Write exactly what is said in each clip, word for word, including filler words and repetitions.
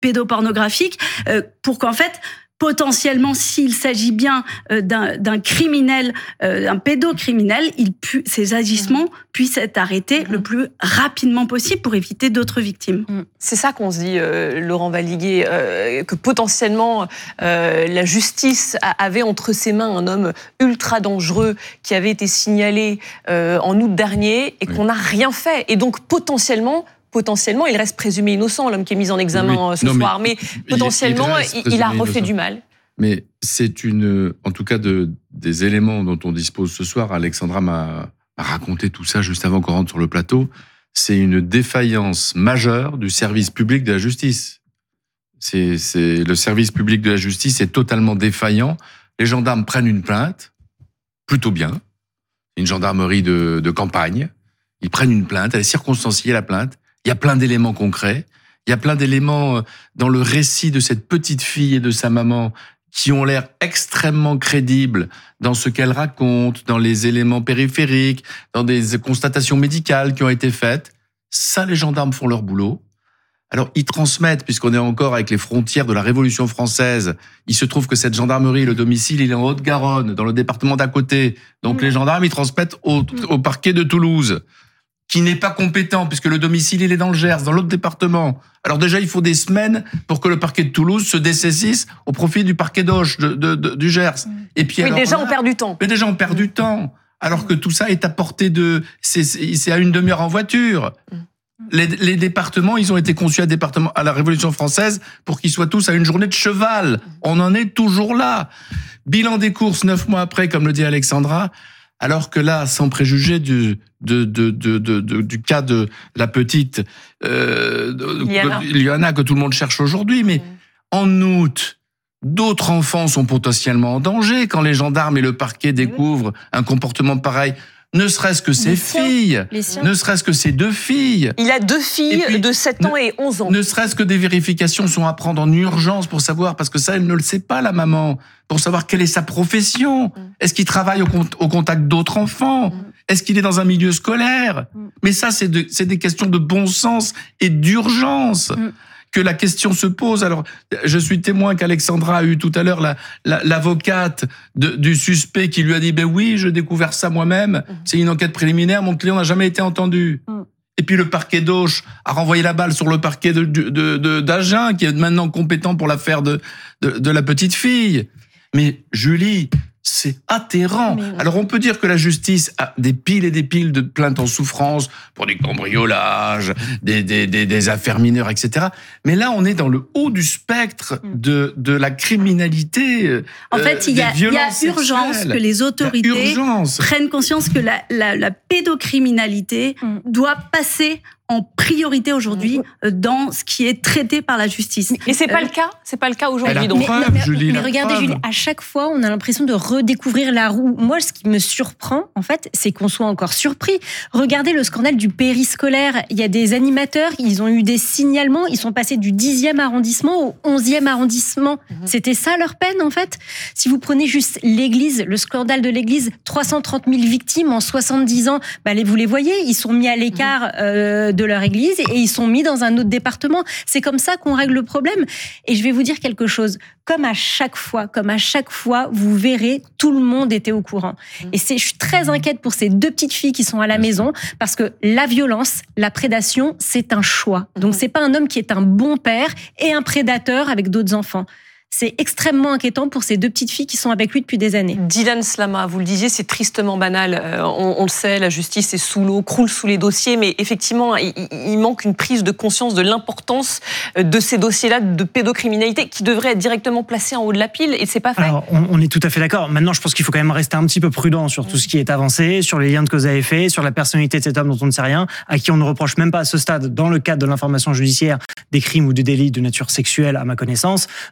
pédopornographiques, euh, pour qu'en fait, potentiellement, s'il s'agit bien euh, d'un, d'un criminel, euh, d'un pédocriminel, il pu, ces agissements puissent être arrêtés mmh. le plus rapidement possible pour éviter d'autres victimes. C'est ça qu'on se dit, euh, Laurent Valliguier, euh, que potentiellement euh, la justice avait entre ses mains un homme ultra dangereux qui avait été signalé euh, en août dernier et oui. qu'on n'a rien fait. Et donc potentiellement... Potentiellement, il reste présumé innocent, l'homme qui est mis en examen oui, ce non, soir, mais, mais potentiellement, il, il, il a refait innocent. Du mal. Mais c'est une, en tout cas, de, des éléments dont on dispose ce soir. Alexandra m'a, m'a raconté tout ça juste avant qu'on rentre sur le plateau. C'est une défaillance majeure du service public de la justice. C'est, c'est, le service public de la justice est totalement défaillant. Les gendarmes prennent une plainte, plutôt bien, une gendarmerie de, de campagne. Ils prennent une plainte, elle est circonstanciée, la plainte. Il y a plein d'éléments concrets, il y a plein d'éléments dans le récit de cette petite fille et de sa maman qui ont l'air extrêmement crédibles dans ce qu'elle raconte, dans les éléments périphériques, dans des constatations médicales qui ont été faites. Ça, les gendarmes font leur boulot. Alors, ils transmettent, puisqu'on est encore avec les frontières de la Révolution française, il se trouve que cette gendarmerie, le domicile, il est en Haute-Garonne, dans le département d'à côté. Donc, mmh. les gendarmes, ils transmettent au, au parquet de Toulouse, qui n'est pas compétent, puisque le domicile, il est dans le Gers, dans l'autre département. Alors déjà, il faut des semaines pour que le parquet de Toulouse se dessaisisse au profit du parquet d'Auch, de, de, de, du Gers. Et puis, oui, alors, déjà, on perd du temps. Mais déjà, on perd du temps. Alors que tout ça est à portée de... C'est, c'est à une demi-heure en voiture. Les, les départements, ils ont été conçus à, département, à la Révolution française pour qu'ils soient tous à une journée de cheval. On en est toujours là. Bilan des courses, neuf mois après, comme le dit Alexandra, alors que là, sans préjuger du... De, de, de, de, de, du cas de la petite euh, Liana que tout le monde cherche aujourd'hui. Mais mmh. en août, d'autres enfants sont potentiellement en danger quand les gendarmes et le parquet découvrent mmh. un comportement pareil. Ne serait-ce que ses filles, ne serait-ce que ses deux filles. Il a deux filles puis, de sept ans ne, et onze ans. Ne serait-ce que des vérifications sont à prendre en urgence pour savoir, parce que ça, elle ne le sait pas, la maman, pour savoir quelle est sa profession. Mm. Est-ce qu'il travaille au, au contact d'autres enfants ? Mm. Est-ce qu'il est dans un milieu scolaire ? mm. Mais ça, c'est, de, c'est des questions de bon sens et d'urgence. Mm. que la question se pose. Alors, je suis témoin qu'Alexandra a eu tout à l'heure la, la, l'avocate de, du suspect qui lui a dit « Ben oui, j'ai découvert ça moi-même, mmh. c'est une enquête préliminaire, mon client n'a jamais été entendu. Mmh. » Et puis le parquet d'Auch a renvoyé la balle sur le parquet de, de, de, d'Agen, qui est maintenant compétent pour l'affaire de, de, de la petite fille. Mais Julie, c'est atterrant. Mais... Alors on peut dire que la justice a des piles et des piles de plaintes en souffrance pour des cambriolages, des, des, des, des affaires mineures, et cetera. Mais là, on est dans le haut du spectre de, de la criminalité. En fait, euh, il y a, il y a urgence que les autorités prennent conscience que la, la, la pédocriminalité mm. doit passer en priorité aujourd'hui dans ce qui est traité par la justice. Et c'est pas euh, le cas, c'est pas le cas aujourd'hui. Donc. Mais, preuve, mais, Julie, mais regardez, Julie, à chaque fois, on a l'impression de redécouvrir la roue. Moi, ce qui me surprend, en fait, c'est qu'on soit encore surpris. Regardez le scandale du périscolaire. Il y a des animateurs, ils ont eu des signalements, ils sont passés du dixième arrondissement au onzième arrondissement. Mmh. C'était ça leur peine, en fait. Si vous prenez juste l'église, le scandale de l'église, trois cent trente mille victimes en soixante-dix ans, bah, vous les voyez, ils sont mis à l'écart mmh. euh, de de leur église et ils sont mis dans un autre département. C'est comme ça qu'on règle le problème. Et je vais vous dire quelque chose. Comme à chaque fois, comme à chaque fois, vous verrez, tout le monde était au courant. Et c'est, je suis très inquiète pour ces deux petites filles qui sont à la maison parce que la violence, la prédation, c'est un choix. Donc c'est pas un homme qui est un bon père et un prédateur avec d'autres enfants. C'est extrêmement inquiétant pour ces deux petites filles qui sont avec lui depuis des années. Dylan Slama, vous le disiez, c'est tristement banal. Euh, on, on le sait, la justice est sous l'eau, croule sous les dossiers, mais effectivement, il, il manque une prise de conscience de l'importance de ces dossiers-là de pédocriminalité qui devraient être directement placés en haut de la pile, et c'est pas fait. Alors, on, on est tout à fait d'accord. Maintenant, je pense qu'il faut quand même rester un petit peu prudent sur tout ce qui est avancé, sur les liens de cause à effet, sur la personnalité de cet homme dont on ne sait rien, à qui on ne reproche même pas à ce stade, dans le cadre de l'information judiciaire, des crimes ou des délits de nature sexuelle, à ma connaissance. Euh, donc,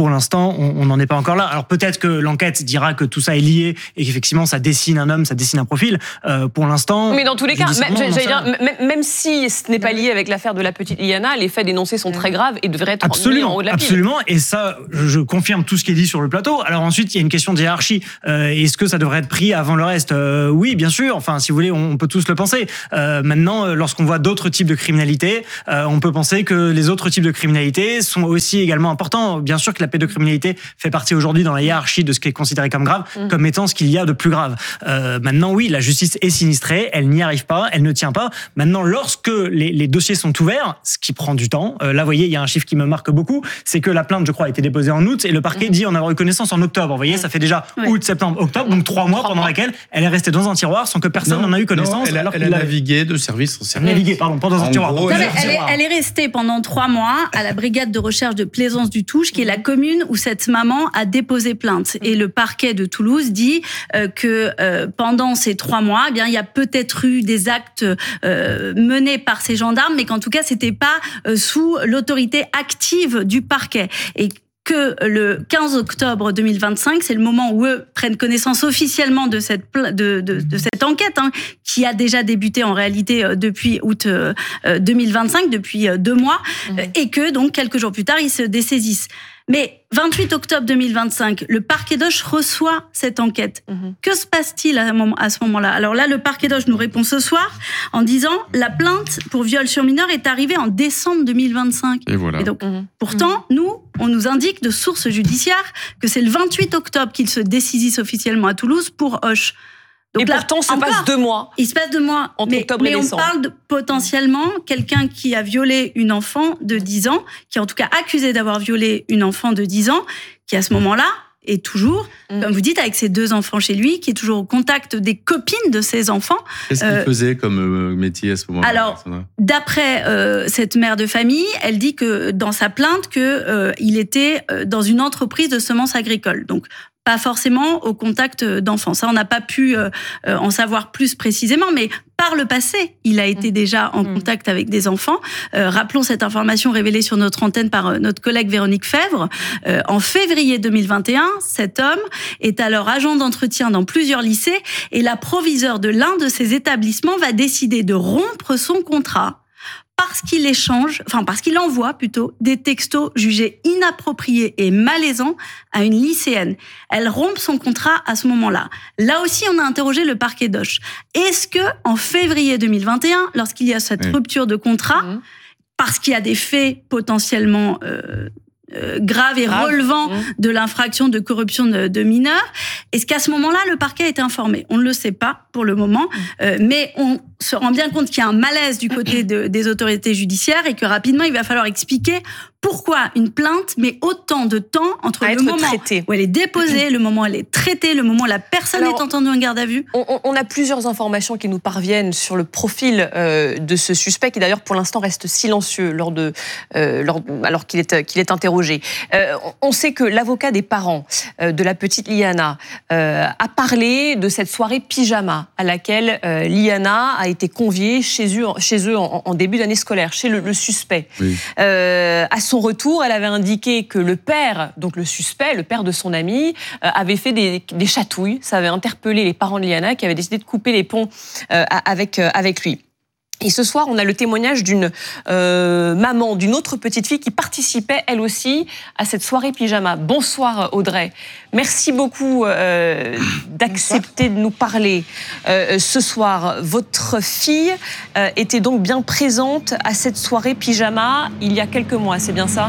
pour l'instant, on n'en est pas encore là. Alors peut-être que l'enquête dira que tout ça est lié et qu'effectivement ça dessine un homme, ça dessine un profil. Euh, pour l'instant... Mais dans tous les cas, même, j'allais dire, même, même si ce n'est pas lié avec l'affaire de la petite Liana, les faits dénoncés sont très graves et devraient être mis en haut de la pile. Absolument, et ça, je, je confirme tout ce qui est dit sur le plateau. Alors ensuite, il y a une question de hiérarchie. Euh, est-ce que ça devrait être pris avant le reste ? euh, Oui, bien sûr. Enfin, si vous voulez, on peut tous le penser. Euh, maintenant, lorsqu'on voit d'autres types de criminalité, euh, on peut penser que les autres types de criminalité sont aussi également importants. Bien sûr que la pédocriminalité fait partie aujourd'hui dans la hiérarchie de ce qui est considéré comme grave, mmh. comme étant ce qu'il y a de plus grave. Euh, maintenant, oui, la justice est sinistrée, elle n'y arrive pas, elle ne tient pas. Maintenant, lorsque les, les dossiers sont ouverts, ce qui prend du temps, euh, là, vous voyez, il y a un chiffre qui me marque beaucoup, c'est que la plainte, je crois, a été déposée en août et le parquet mmh. dit en avoir eu connaissance en octobre. Vous voyez, ça fait déjà ouais. août, septembre, octobre, donc trois mois pendant lesquels elle est restée dans un tiroir sans que personne n'en a eu connaissance. Non, elle a, alors elle a navigué de service en service. Navigué, pardon, pas dans un tiroir. Gros, non, elle, elle, est, elle est restée pendant trois mois à la brigade de recherche de Plaisance-du-Touche, qui est la commune où cette maman a déposé plainte. Et le parquet de Toulouse dit euh, que euh, pendant ces trois mois, eh bien, il y a peut-être eu des actes euh, menés par ces gendarmes, mais qu'en tout cas, c'était pas euh, sous l'autorité active du parquet. Et que le quinze octobre deux mille vingt-cinq, c'est le moment où eux prennent connaissance officiellement de cette de, de, de cette enquête, hein, qui a déjà débuté en réalité depuis août deux mille vingt-cinq, depuis deux mois, mmh. et que donc quelques jours plus tard, ils se dessaisissent. Mais vingt-huit octobre deux mille vingt-cinq, le parquet d'Auch reçoit cette enquête. Mmh. Que se passe-t-il à ce moment-là ? Alors là, le parquet d'Auch nous répond ce soir en disant la plainte pour viol sur mineur est arrivée en décembre deux mille vingt-cinq. Et voilà. Et donc, mmh. pourtant, mmh. nous, on nous indique de sources judiciaires que c'est le vingt-huit octobre qu'ils se dessaisissent officiellement à Toulouse pour Auch. Donc et là, pourtant, ça passe deux mois. Il se passe deux mois. Entre mais, octobre mais et on décembre. parle de potentiellement quelqu'un qui a violé une enfant de dix ans, qui est en tout cas accusé d'avoir violé une enfant de dix ans, qui à ce moment-là est toujours, mmh. comme vous dites, avec ses deux enfants chez lui, qui est toujours au contact des copines de ses enfants. Qu'est-ce qu'il euh, faisait comme métier à ce moment-là ? Alors, d'après euh, cette mère de famille, elle dit que dans sa plainte que euh, il était dans une entreprise de semences agricoles. Donc, pas forcément au contact d'enfants. Ça, on n'a pas pu euh, en savoir plus précisément, mais par le passé, il a été déjà en mmh. contact avec des enfants. Euh, rappelons cette information révélée sur notre antenne par notre collègue Véronique Fèvre. Euh, en février deux mille vingt et un, cet homme est alors agent d'entretien dans plusieurs lycées et la proviseure de l'un de ces établissements va décider de rompre son contrat parce qu'il échange, enfin parce qu'il envoie plutôt des textos jugés inappropriés et malaisants à une lycéenne. Elle rompt son contrat à ce moment-là. Là aussi, on a interrogé le parquet d'Auch. Est-ce que en février deux mille vingt et un, lorsqu'il y a cette oui. rupture de contrat, mmh. parce qu'il y a des faits potentiellement euh, euh, graves et Grave. relevant mmh. de l'infraction de corruption de, de mineurs, est-ce qu'à ce moment-là, le parquet a été informé ? On ne le sait pas pour le moment, mmh. euh, mais on se rend bien compte qu'il y a un malaise du côté de, des autorités judiciaires et que rapidement, il va falloir expliquer pourquoi une plainte met autant de temps entre à le moment traité. où elle est déposée, le moment où elle est traitée, le moment où la personne Alors, est entendue en garde à vue. On, on a plusieurs informations qui nous parviennent sur le profil euh, de ce suspect qui d'ailleurs pour l'instant reste silencieux lors de, euh, lors, alors qu'il est, qu'il est interrogé. Euh, on sait que l'avocat des parents euh, de la petite Liana euh, a parlé de cette soirée pyjama à laquelle euh, Liana a été conviée chez eux, chez eux en, en début d'année scolaire, chez le, le suspect. Oui. Euh, à son retour, elle avait indiqué que le père, donc le suspect, le père de son ami, euh, avait fait des, des chatouilles. Ça avait interpellé les parents de Liana qui avaient décidé de couper les ponts euh, avec, euh, avec lui. Et ce soir, on a le témoignage d'une euh, maman, d'une autre petite fille qui participait, elle aussi, à cette soirée pyjama. Bonsoir Audrey. Merci beaucoup euh, d'accepter de nous parler euh, ce soir. Votre fille euh, était donc bien présente à cette soirée pyjama il y a quelques mois, c'est bien ça ?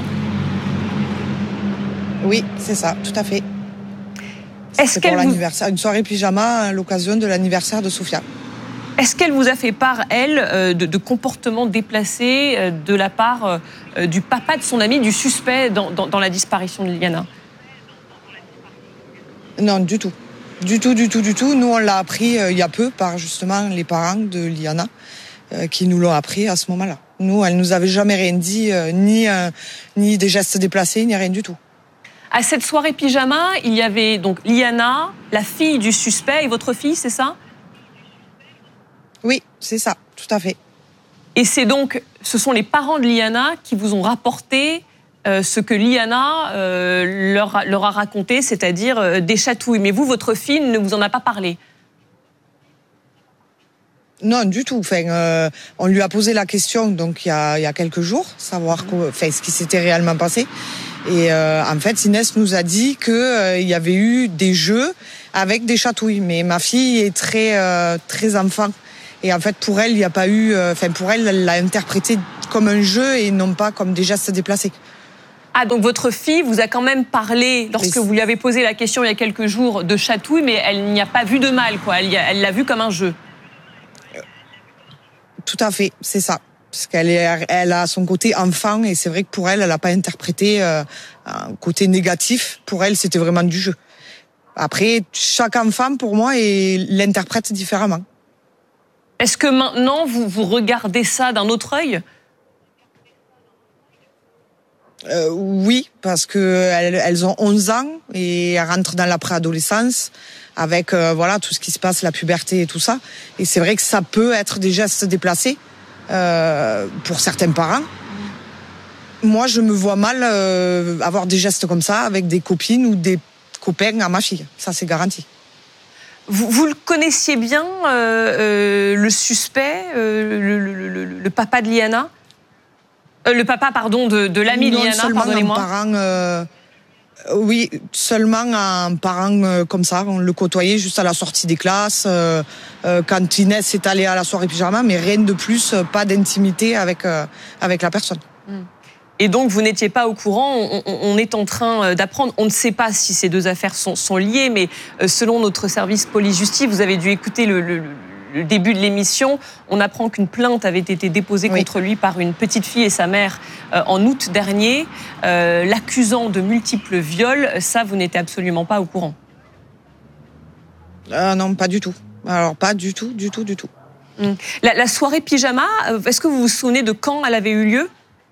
Oui, c'est ça, tout à fait. Est-ce c'est qu'elle pour vous... l'anniversaire, une soirée pyjama à l'occasion de l'anniversaire de Sophia. Est-ce qu'elle vous a fait part, elle, de, de comportements déplacés de la part du papa de son ami, du suspect dans, dans, dans la disparition de Liana ? Non, du tout. Du tout, du tout, du tout. Nous, on l'a appris euh, il y a peu par justement les parents de Liana euh, qui nous l'ont appris à ce moment-là. Nous, elle nous avait jamais rien dit, euh, ni, euh, ni des gestes déplacés, ni rien du tout. À cette soirée pyjama, il y avait donc Liana, la fille du suspect et votre fille, c'est ça ? Oui, c'est ça, tout à fait. Et c'est donc, ce sont les parents de Liana qui vous ont rapporté euh, ce que Liana euh, leur, a, leur a raconté, c'est-à-dire euh, des chatouilles. Mais vous, votre fille ne vous en a pas parlé? Non, du tout. Enfin, euh, on lui a posé la question donc il y a, il y a quelques jours, savoir quoi, enfin, ce qui s'était réellement passé. Et euh, en fait, Inès nous a dit que euh, il y avait eu des jeux avec des chatouilles. Mais ma fille est très euh, très enfant. Et en fait, pour elle, il n'y a pas eu. Enfin, euh, pour elle, elle l'a interprété comme un jeu et non pas comme des gestes déplacés. Ah, donc votre fille vous a quand même parlé, lorsque vous lui avez posé la question il y a quelques jours, de chatouille, mais elle n'y a pas vu de mal, quoi. Elle, elle l'a vu comme un jeu. Tout à fait, c'est ça. Parce qu'elle est, elle a son côté enfant et c'est vrai que pour elle, elle n'a pas interprété euh, un côté négatif. Pour elle, c'était vraiment du jeu. Après, chaque enfant, pour moi, est, l'interprète différemment. Est-ce que maintenant, vous, vous regardez ça d'un autre œil ? euh, Oui, parce que elles, elles ont onze ans et elles rentrent dans la préadolescence avec euh, voilà tout ce qui se passe, la puberté et tout ça. Et c'est vrai que ça peut être des gestes déplacés euh, pour certains parents. Moi, je me vois mal euh, avoir des gestes comme ça avec des copines ou des copains à ma fille. Ça, c'est garanti. Vous, vous le connaissiez bien, euh, euh, le suspect, euh, le, le, le, le papa de Liana euh, Le papa, pardon, de, de l'ami de Liana, pardonnez-moi. Parent, euh, oui, seulement un parent euh, comme ça. On le côtoyait juste à la sortie des classes, euh, euh, quand Inès est allée à la soirée pyjama, mais rien de plus, euh, pas d'intimité avec, euh, avec la personne. Mmh. Et donc, vous n'étiez pas au courant, on, on, on est en train d'apprendre, on ne sait pas si ces deux affaires sont, sont liées, mais selon notre service police-justice, vous avez dû écouter le, le, le début de l'émission, on apprend qu'une plainte avait été déposée oui. contre lui par une petite fille et sa mère euh, en août dernier, euh, l'accusant de multiples viols. Ça, vous n'étiez absolument pas au courant? euh, Non, pas du tout. Alors, pas du tout, du tout, du tout. Hum. La, la soirée pyjama, est-ce que vous vous souvenez de quand elle avait eu lieu?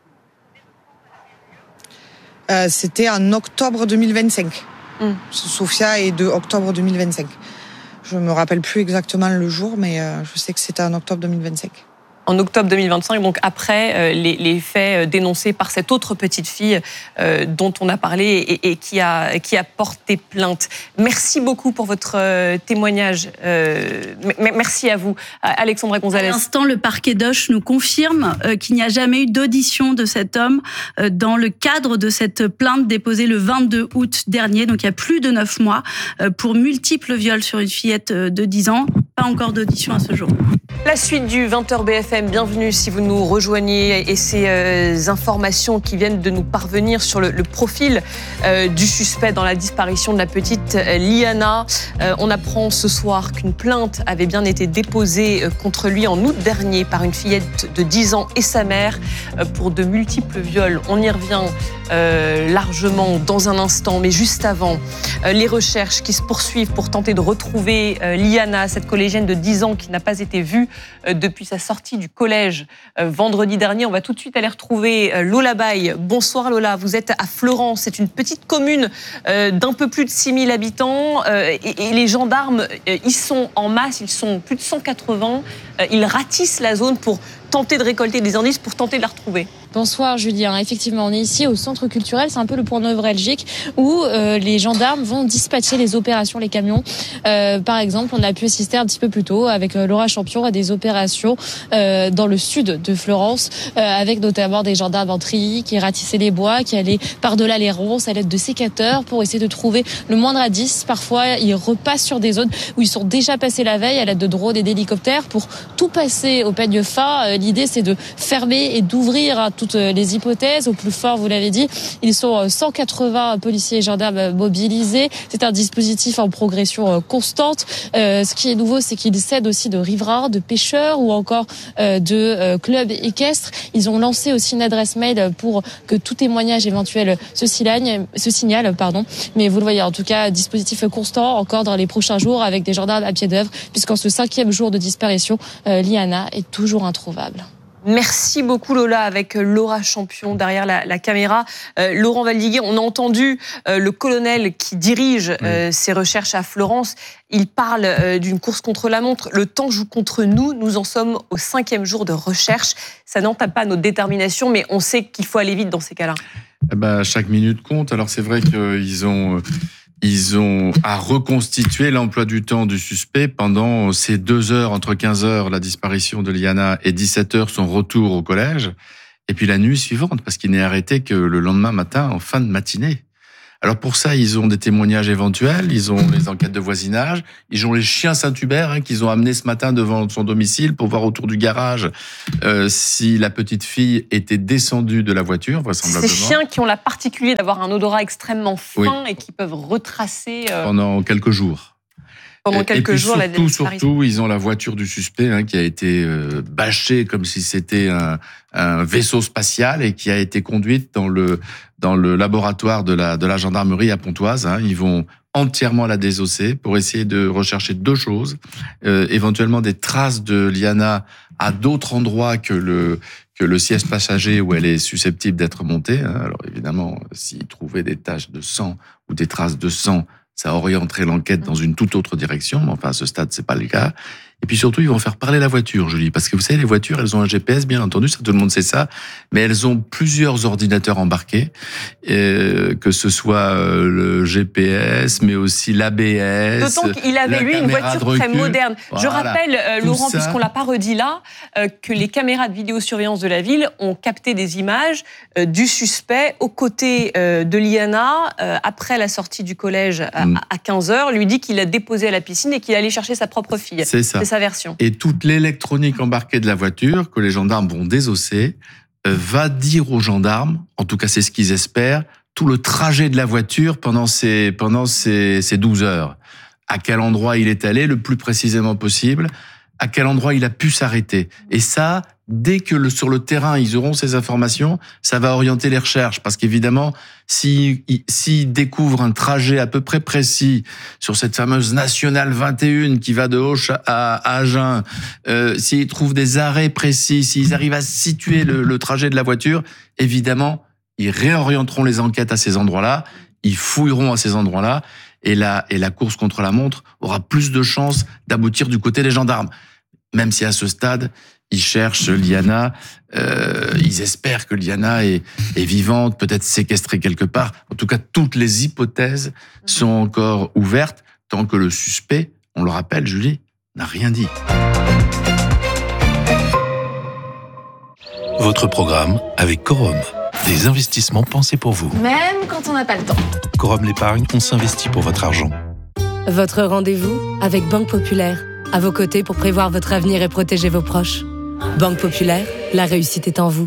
Euh, c'était en octobre deux mille vingt-cinq. Mm. Sophia est de octobre deux mille vingt-cinq. Je me rappelle plus exactement le jour, mais euh, je sais que c'était en octobre deux mille vingt-cinq. En octobre deux mille vingt-cinq, donc après euh, les, les faits dénoncés par cette autre petite fille euh, dont on a parlé et, et qui, a, qui a porté plainte. Merci beaucoup pour votre euh, témoignage. Euh, m- merci à vous, Alexandra Gonzalez. À l'instant, le parquet d'Auch nous confirme euh, qu'il n'y a jamais eu d'audition de cet homme euh, dans le cadre de cette plainte déposée le vingt-deux août dernier, donc il y a plus de neuf mois, euh, pour multiples viols sur une fillette de dix ans. Pas encore d'audition à ce jour. La suite du vingt heures B F M, bienvenue si vous nous rejoignez, et ces euh, informations qui viennent de nous parvenir sur le, le profil euh, du suspect dans la disparition de la petite euh, Liana. Euh, on apprend ce soir qu'une plainte avait bien été déposée euh, contre lui en août dernier par une fillette de dix ans et sa mère euh, pour de multiples viols. On y revient euh, largement dans un instant, mais juste avant, euh, les recherches qui se poursuivent pour tenter de retrouver euh, Liana, cette collégienne de dix ans qui n'a pas été vue euh, depuis sa sortie du collège euh, vendredi dernier. On va tout de suite aller retrouver euh, Lola Baye. Bonsoir Lola, vous êtes à Fleurance. C'est une petite commune euh, d'un peu plus de six mille habitants euh, et, et les gendarmes, euh, ils sont en masse, ils sont plus de cent quatre-vingts. Euh, ils ratissent la zone pour tenter de récolter des indices, pour tenter de la retrouver. Bonsoir Julien, effectivement on est ici au centre culturel, c'est un peu le point névralgique où euh, les gendarmes vont dispatcher les opérations, les camions. Euh, par exemple, on a pu assister un petit peu plus tôt avec euh, Laura Champion à des opérations euh, dans le sud de Fleurance, euh, avec notamment des gendarmes en treillis qui ratissaient les bois, qui allaient par-delà les ronces à l'aide de sécateurs pour essayer de trouver le moindre indice. Parfois, ils repassent sur des zones où ils sont déjà passés la veille à l'aide de drones et d'hélicoptères pour tout passer au peigne fin. Euh, l'idée, c'est de fermer et d'ouvrir à toutes les hypothèses. Au plus fort, vous l'avez dit, ils sont cent quatre-vingts policiers et gendarmes mobilisés. C'est un dispositif en progression constante. Euh, ce qui est nouveau, c'est qu'ils s'aident aussi de riverains, de pêcheurs ou encore euh, de euh, clubs équestres. Ils ont lancé aussi une adresse mail pour que tout témoignage éventuel se signale, se signale, pardon. Mais vous le voyez, en tout cas, dispositif constant encore dans les prochains jours avec des gendarmes à pied d'œuvre, puisqu'en ce cinquième jour de disparition, euh, Liana est toujours introuvable. Merci beaucoup Lola, avec Laura Champion derrière la, la caméra. Euh, Laurent Valdiguier, on a entendu euh, le colonel qui dirige euh, oui. ses recherches à Florence. Il parle euh, d'une course contre la montre. Le temps joue contre nous. Nous en sommes au cinquième jour de recherche. Ça n'entame pas notre détermination, mais on sait qu'il faut aller vite dans ces cas-là. Eh ben, chaque minute compte. Alors c'est vrai qu'ils ont... Ils ont à reconstituer l'emploi du temps du suspect pendant ces deux heures, entre quinze heures, la disparition de Liana, et dix-sept heures, son retour au collège. Et puis la nuit suivante, parce qu'il n'est arrêté que le lendemain matin, en fin de matinée. Alors pour ça, ils ont des témoignages éventuels, ils ont les enquêtes de voisinage, ils ont les chiens Saint-Hubert hein, qu'ils ont amenés ce matin devant son domicile pour voir autour du garage euh, si la petite fille était descendue de la voiture, vraisemblablement. Ces chiens qui ont la particularité d'avoir un odorat extrêmement fin oui. et qui peuvent retracer... Euh... Pendant quelques jours. Pendant quelques et puis jours, surtout, la surtout, ils ont la voiture du suspect hein, qui a été euh, bâchée comme si c'était un, un vaisseau spatial et qui a été conduite dans le dans le laboratoire de la de la gendarmerie à Pontoise. Hein. Ils vont entièrement la désosser pour essayer de rechercher deux choses, euh, éventuellement des traces de Liana à d'autres endroits que le que le siège passager où elle est susceptible d'être montée. Hein. Alors évidemment, s'ils trouvaient des taches de sang ou des traces de sang, ça orienterait l'enquête dans une toute autre direction, mais enfin, à ce stade, c'est pas le cas. Et puis surtout, ils vont faire parler la voiture, Julie, parce que vous savez, les voitures, elles ont un G P S, bien entendu, ça tout le monde sait ça, mais elles ont plusieurs ordinateurs embarqués, euh, que ce soit le G P S, mais aussi l'A B S. D'autant qu'il avait, lui, une voiture très moderne. Voilà. Je rappelle, euh, Laurent, ça... puisqu'on l'a pas redit là, euh, que les caméras de vidéosurveillance de la ville ont capté des images euh, du suspect aux côtés euh, de Liana, euh, après la sortie du collège à, mm. à quinze heures, lui dit qu'il l'a déposée à la piscine et qu'il allait chercher sa propre fille. C'est ça. C'est sa version. Et toute l'électronique embarquée de la voiture, que les gendarmes vont désosser, euh, va dire aux gendarmes, en tout cas c'est ce qu'ils espèrent, tout le trajet de la voiture pendant ces, pendant ces, ces douze heures. À quel endroit il est allé le plus précisément possible, à quel endroit il a pu s'arrêter. Et ça, dès que le, sur le terrain, ils auront ces informations, ça va orienter les recherches. Parce qu'évidemment, s'ils si, si découvrent un trajet à peu près précis sur cette fameuse Nationale vingt et un qui va de Auch à, à Agen, euh, s'ils trouvent des arrêts précis, s'ils arrivent à situer le, le trajet de la voiture, évidemment, ils réorienteront les enquêtes à ces endroits-là, ils fouilleront à ces endroits-là, et la, et la course contre la montre aura plus de chances d'aboutir du côté des gendarmes. Même si à ce stade, ils cherchent Liana, euh, ils espèrent que Liana est, est vivante, peut-être séquestrée quelque part. En tout cas, toutes les hypothèses sont encore ouvertes tant que le suspect, on le rappelle, Julie, n'a rien dit. Votre programme avec Corum. Des investissements pensés pour vous. Même quand on n'a pas le temps. Corum l'épargne, on s'investit pour votre argent. Votre rendez-vous avec Banque Populaire. À vos côtés pour prévoir votre avenir et protéger vos proches. Banque Populaire, la réussite est en vous.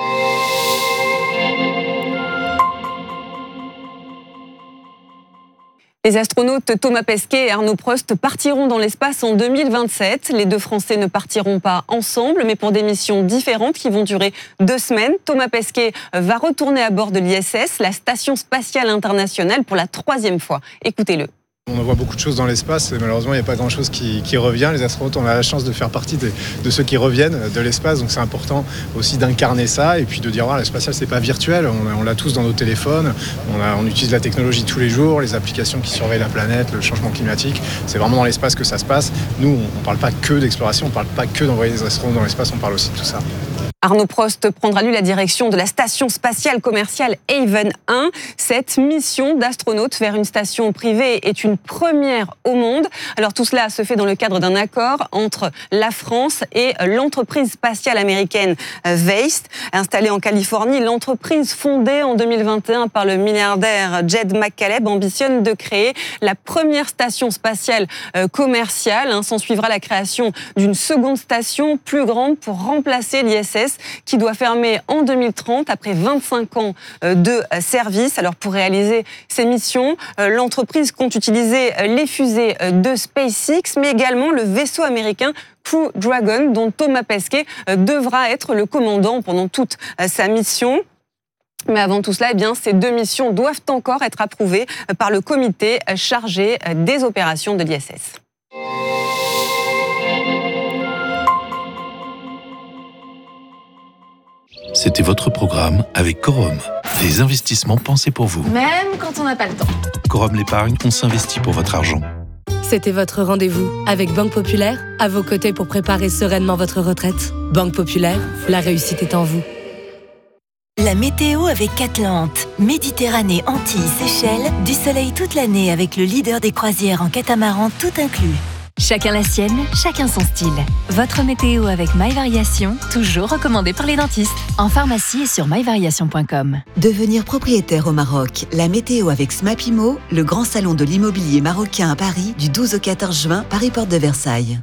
Les astronautes Thomas Pesquet et Arnaud Prost partiront dans l'espace en deux mille vingt-sept. Les deux Français ne partiront pas ensemble, mais pour des missions différentes qui vont durer deux semaines. Thomas Pesquet va retourner à bord de l'I S S, la Station Spatiale Internationale, pour la troisième fois. Écoutez-le. On voit beaucoup de choses dans l'espace et malheureusement il n'y a pas grand-chose qui, qui revient. Les astronautes, on a la chance de faire partie des, de ceux qui reviennent de l'espace, donc c'est important aussi d'incarner ça et puis de dire voilà, l'espace spatial c'est pas virtuel, on, on l'a tous dans nos téléphones, on, a, on utilise la technologie tous les jours, les applications qui surveillent la planète, le changement climatique, c'est vraiment dans l'espace que ça se passe. Nous, on ne parle pas que d'exploration, on ne parle pas que d'envoyer des astronautes dans l'espace, on parle aussi de tout ça. Arnaud Prost prendra lui la direction de la station spatiale commerciale Haven un. Cette mission d'astronaute vers une station privée est une première au monde. Alors tout cela se fait dans le cadre d'un accord entre la France et l'entreprise spatiale américaine Waste. Installée en Californie, l'entreprise fondée en deux mille vingt et un par le milliardaire Jed McCaleb ambitionne de créer la première station spatiale commerciale. S'en suivra la création d'une seconde station plus grande pour remplacer l'I S S qui doit fermer en deux mille trente après vingt-cinq ans de service. Alors pour réaliser ces missions, l'entreprise compte utiliser les fusées de SpaceX, mais également le vaisseau américain Crew Dragon, dont Thomas Pesquet devra être le commandant pendant toute sa mission. Mais avant tout cela, eh bien, ces deux missions doivent encore être approuvées par le comité chargé des opérations de l'I S S. C'était votre programme avec Corum. Des investissements pensés pour vous. Même quand on n'a pas le temps. Corum l'épargne, on s'investit pour votre argent. C'était votre rendez-vous avec Banque Populaire, à vos côtés pour préparer sereinement votre retraite. Banque Populaire, la réussite est en vous. La météo avec Catlante. Méditerranée, Antilles, Seychelles, du soleil toute l'année avec le leader des croisières en catamaran tout inclus. Chacun la sienne, chacun son style. Votre météo avec My Variation, toujours recommandé par les dentistes. En pharmacie et sur my variation point com. Devenir propriétaire au Maroc. La météo avec Smapimo, le grand salon de l'immobilier marocain à Paris, du douze au quatorze juin, Paris Porte de Versailles.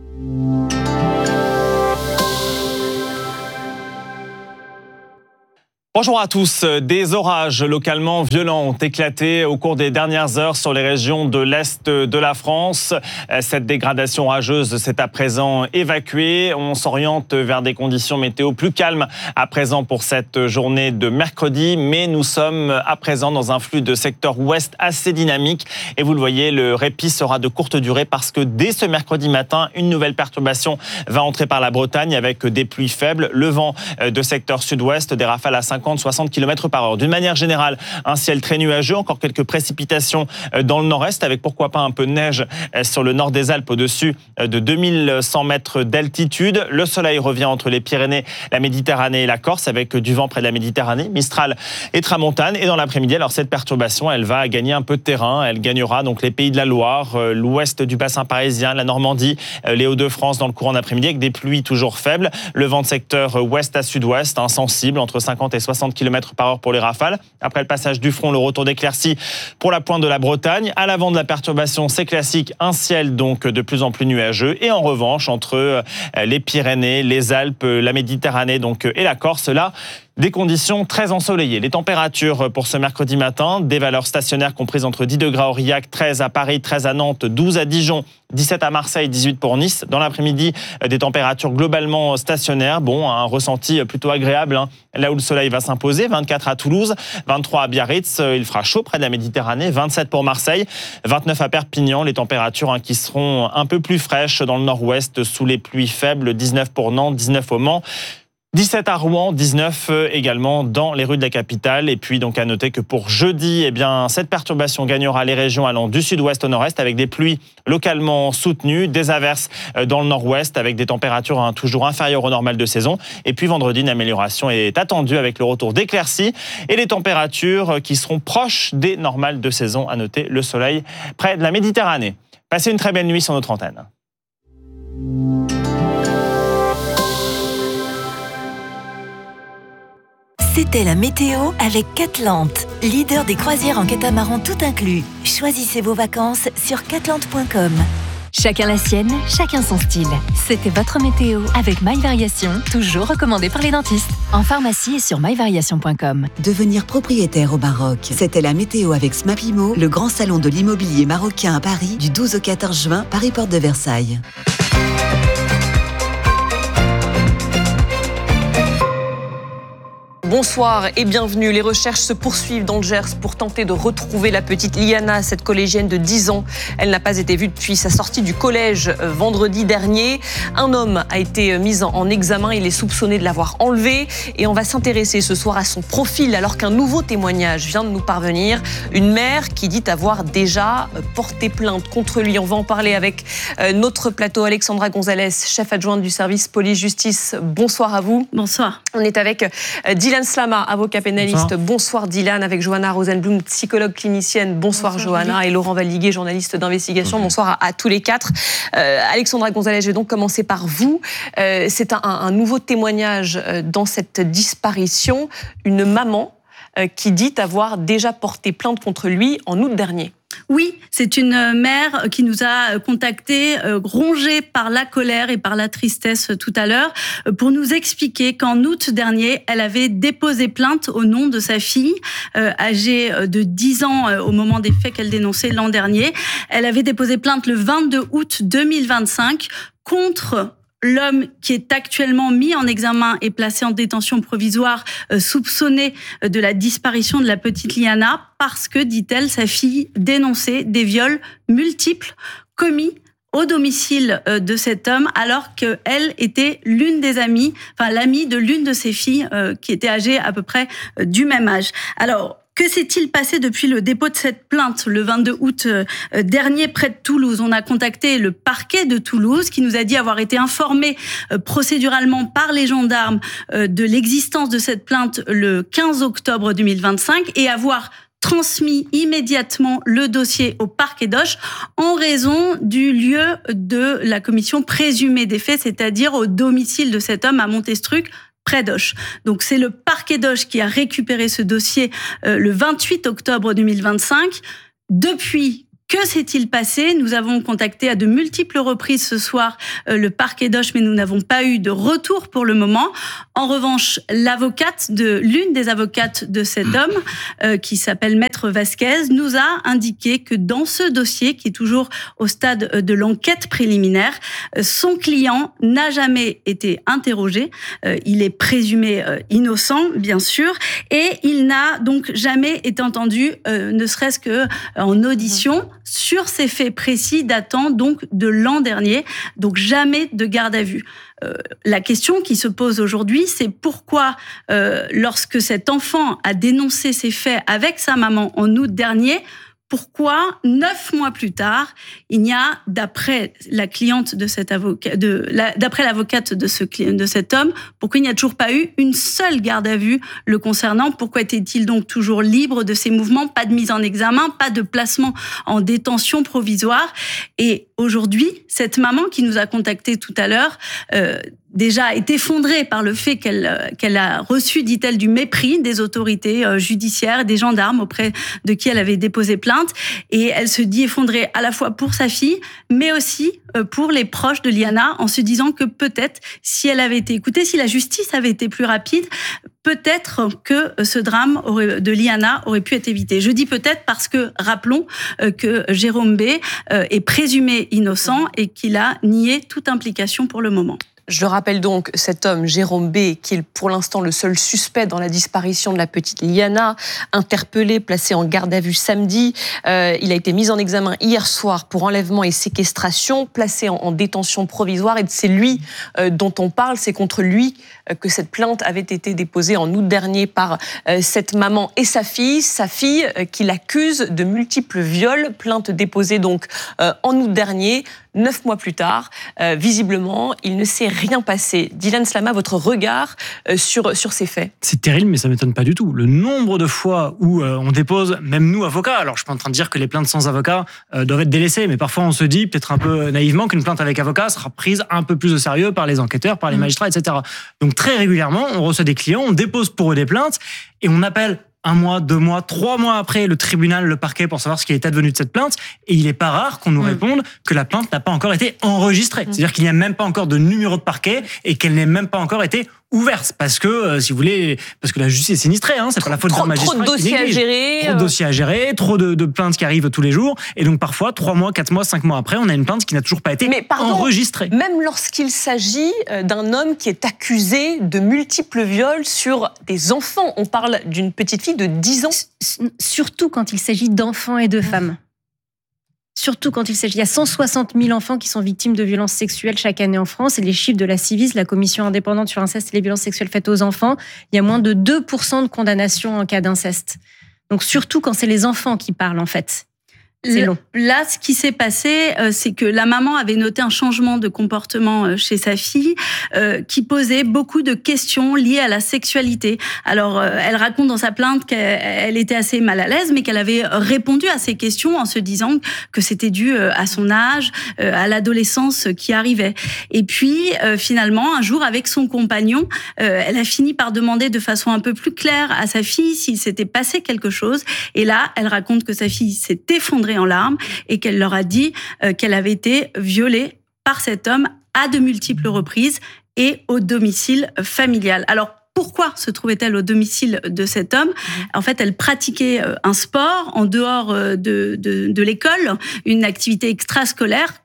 Bonjour à tous. Des orages localement violents ont éclaté au cours des dernières heures sur les régions de l'Est de la France. Cette dégradation orageuse s'est à présent évacuée. On s'oriente vers des conditions météo plus calmes à présent pour cette journée de mercredi. Mais nous sommes à présent dans un flux de secteur ouest assez dynamique. Et vous le voyez, le répit sera de courte durée parce que dès ce mercredi matin, une nouvelle perturbation va entrer par la Bretagne avec des pluies faibles. Le vent de secteur sud-ouest, des rafales à cinquante à soixante kilomètres par heure. D'une manière générale, un ciel très nuageux, encore quelques précipitations dans le nord-est, avec pourquoi pas un peu de neige sur le nord des Alpes au-dessus de deux mille cent mètres d'altitude. Le soleil revient entre les Pyrénées, la Méditerranée et la Corse, avec du vent près de la Méditerranée, Mistral et Tramontane. Et dans l'après-midi, alors cette perturbation, elle va gagner un peu de terrain. Elle gagnera donc les Pays de la Loire, l'ouest du bassin parisien, la Normandie, les Hauts-de-France dans le courant d'après-midi, avec des pluies toujours faibles. Le vent de secteur ouest à sud-ouest, insensible, entre cinquante et soixante kilomètres par heure pour les rafales. Après le passage du front, le retour d'éclaircies pour la pointe de la Bretagne. À l'avant de la perturbation, c'est classique, un ciel donc de plus en plus nuageux. Et en revanche, entre les Pyrénées, les Alpes, la Méditerranée donc, et la Corse, là, des conditions très ensoleillées. Les températures pour ce mercredi matin, des valeurs stationnaires comprises entre dix degrés à Aurillac, treize à Paris, treize à Nantes, douze à Dijon, dix-sept à Marseille, dix-huit pour Nice. Dans l'après-midi, des températures globalement stationnaires. Bon, un ressenti plutôt agréable, hein, là où le soleil va s'imposer. vingt-quatre à Toulouse, vingt-trois à Biarritz. Il fera chaud près de la Méditerranée. vingt-sept pour Marseille, vingt-neuf à Perpignan. Les températures hein, qui seront un peu plus fraîches dans le nord-ouest sous les pluies faibles. dix-neuf pour Nantes, dix-neuf au Mans. dix-sept à Rouen, dix-neuf également dans les rues de la capitale. Et puis donc à noter que pour jeudi, eh bien, cette perturbation gagnera les régions allant du sud-ouest au nord-est avec des pluies localement soutenues, des averses dans le nord-ouest avec des températures hein, toujours inférieures au normal de saison. Et puis vendredi, une amélioration est attendue avec le retour d'éclaircies et les températures qui seront proches des normales de saison. À noter le soleil près de la Méditerranée. Passez une très belle nuit sur notre antenne. C'était la météo avec Catlante, leader des croisières en catamaran tout inclus. Choisissez vos vacances sur catlante point com. Chacun la sienne, chacun son style. C'était votre météo avec My Variation, toujours recommandé par les dentistes. En pharmacie et sur my variation point com. Devenir propriétaire au Maroc. C'était la météo avec Smapimo, le grand salon de l'immobilier marocain à Paris, du douze au quatorze juin, Paris Porte de Versailles. Bonsoir et bienvenue. Les recherches se poursuivent dans le Gers pour tenter de retrouver la petite Liana, cette collégienne de dix ans. Elle n'a pas été vue depuis sa sortie du collège vendredi dernier. Un homme a été mis en examen. Il est soupçonné de l'avoir enlevée. Et on va s'intéresser ce soir à son profil alors qu'un nouveau témoignage vient de nous parvenir. Une mère qui dit avoir déjà porté plainte contre lui. On va en parler avec notre plateau. Alexandra Gonzalez, chef adjointe du service police-justice. Bonsoir à vous. Bonsoir. On est avec Dylan Slama, avocat pénaliste. Bonsoir, Bonsoir Dylan, avec Johanna Rosenblum, psychologue clinicienne. Bonsoir, Bonsoir Johanna. Julie. Et Laurent Valiguier, journaliste d'investigation. Okay. Bonsoir à, à tous les quatre. Euh, Alexandra Gonzalez, je vais donc commencer par vous. Euh, c'est un, un nouveau témoignage dans cette disparition. Une maman euh, qui dit avoir déjà porté plainte contre lui en août dernier. Oui, c'est une mère qui nous a contactés, rongée par la colère et par la tristesse tout à l'heure, pour nous expliquer qu'en août dernier, elle avait déposé plainte au nom de sa fille, âgée de dix ans au moment des faits qu'elle dénonçait l'an dernier. Elle avait déposé plainte le vingt-deux août deux mille vingt-cinq contre l'homme qui est actuellement mis en examen et placé en détention provisoire, euh, soupçonné de la disparition de la petite Liana, parce que, dit-elle, sa fille dénonçait des viols multiples commis au domicile de cet homme alors qu'elle était l'une des amies, enfin l'amie de l'une de ses filles euh, qui était âgée à peu près euh, du même âge. Alors, que s'est-il passé depuis le dépôt de cette plainte le vingt-deux août dernier près de Toulouse? On a contacté le parquet de Toulouse qui nous a dit avoir été informé procéduralement par les gendarmes de l'existence de cette plainte le quinze octobre deux mille vingt-cinq et avoir transmis immédiatement le dossier au parquet d'Auch en raison du lieu de la commission présumée des faits, c'est-à-dire au domicile de cet homme à Montestruc, près d'Auch. Donc c'est le parquet d'Auch qui a récupéré ce dossier euh, le vingt-huit octobre deux mille vingt-cinq. Depuis, que s'est-il passé? Nous avons contacté à de multiples reprises ce soir euh, le parquet d'Auch, mais nous n'avons pas eu de retour pour le moment. En revanche, l'avocate de l'une des avocates de cet homme, euh, qui s'appelle Maître Vasquez, nous a indiqué que dans ce dossier, qui est toujours au stade de l'enquête préliminaire, euh, son client n'a jamais été interrogé. Euh, il est présumé euh, innocent, bien sûr, et il n'a donc jamais été entendu, euh, ne serait-ce que en audition, sur ces faits précis datant donc de l'an dernier, donc jamais de garde à vue. Euh, la question qui se pose aujourd'hui, c'est pourquoi, euh, lorsque cet enfant a dénoncé ces faits avec sa maman en août dernier, pourquoi, neuf mois plus tard, il n'y a, d'après la cliente de cet avocat, de, la, d'après l'avocate de, ce, de cet homme, pourquoi il n'y a toujours pas eu une seule garde à vue le concernant? Pourquoi était-il donc toujours libre de ses mouvements? Pas de mise en examen, pas de placement en détention provisoire. Et aujourd'hui, cette maman qui nous a contactés tout à l'heure, euh, déjà est effondrée par le fait qu'elle qu'elle a reçu, dit-elle, du mépris des autorités judiciaires, des gendarmes auprès de qui elle avait déposé plainte. Et elle se dit effondrée à la fois pour sa fille, mais aussi pour les proches de Liana, en se disant que peut-être, si elle avait été écoutée, si la justice avait été plus rapide, peut-être que ce drame aurait, de Liana aurait pu être évité. Je dis peut-être parce que, rappelons que Jérôme B. est présumé innocent et qu'il a nié toute implication pour le moment. Je rappelle donc cet homme, Jérôme B., qui est pour l'instant le seul suspect dans la disparition de la petite Liana, interpellé, placé en garde à vue samedi. Euh, il a été mis en examen hier soir pour enlèvement et séquestration, placé en, en détention provisoire. Et c'est lui euh, dont on parle, c'est contre lui euh, que cette plainte avait été déposée en août dernier par euh, cette maman et sa fille. Sa fille euh, qui l'accuse de multiples viols, plainte déposée donc euh, en août dernier. Neuf mois plus tard, euh, visiblement, il ne s'est rien passé. Dylan Slama, votre regard euh, sur, sur ces faits? C'est terrible, mais ça ne m'étonne pas du tout. Le nombre de fois où euh, on dépose, même nous, avocats, alors je ne suis pas en train de dire que les plaintes sans avocat euh, doivent être délaissées, mais parfois on se dit, peut-être un peu naïvement, qu'une plainte avec avocat sera prise un peu plus au sérieux par les enquêteurs, par les magistrats, et cetera. Donc très régulièrement, on reçoit des clients, on dépose pour eux des plaintes, et on appelle un mois, deux mois, trois mois après le tribunal, le parquet, pour savoir ce qui est advenu de cette plainte. Et il n'est pas rare qu'on nous mmh. réponde que la plainte n'a pas encore été enregistrée. Mmh. C'est-à-dire qu'il n'y a même pas encore de numéro de parquet et qu'elle n'ait même pas encore été ouverte. Parce que, euh, si vous voulez, parce que la justice est sinistrée, hein, c'est trop, pas la faute d'un magistrat. Trop de dossiers à gérer. Trop de dossiers à gérer, trop de, de plaintes qui arrivent tous les jours. Et donc, parfois, trois mois, quatre mois, cinq mois après, on a une plainte qui n'a toujours pas été Mais pardon, enregistrée. Même lorsqu'il s'agit d'un homme qui est accusé de multiples viols sur des enfants, on parle d'une petite fille de dix ans. Surtout quand il s'agit d'enfants et de femmes. Surtout quand il s'agit, il y a cent soixante mille enfants qui sont victimes de violences sexuelles chaque année en France. Et les chiffres de la Civis, la commission indépendante sur l'inceste et les violences sexuelles faites aux enfants, il y a moins de deux pour cent de condamnations en cas d'inceste. Donc surtout quand c'est les enfants qui parlent en fait. C'est long. Là, ce qui s'est passé, euh, c'est que la maman avait noté un changement de comportement euh, chez sa fille euh, qui posait beaucoup de questions liées à la sexualité. Alors, euh, elle raconte dans sa plainte qu'elle était assez mal à l'aise, mais qu'elle avait répondu à ces questions en se disant que c'était dû euh, à son âge, euh, à l'adolescence qui arrivait. Et puis, euh, finalement, un jour, avec son compagnon, euh, elle a fini par demander de façon un peu plus claire à sa fille s'il s'était passé quelque chose. Et là, elle raconte que sa fille s'est effondrée en larmes et qu'elle leur a dit euh, qu'elle avait été violée par cet homme à de multiples reprises et au domicile familial. Alors, pourquoi se trouvait-elle au domicile de cet homme? En fait, elle pratiquait un sport en dehors de, de, de l'école, une activité extrascolaire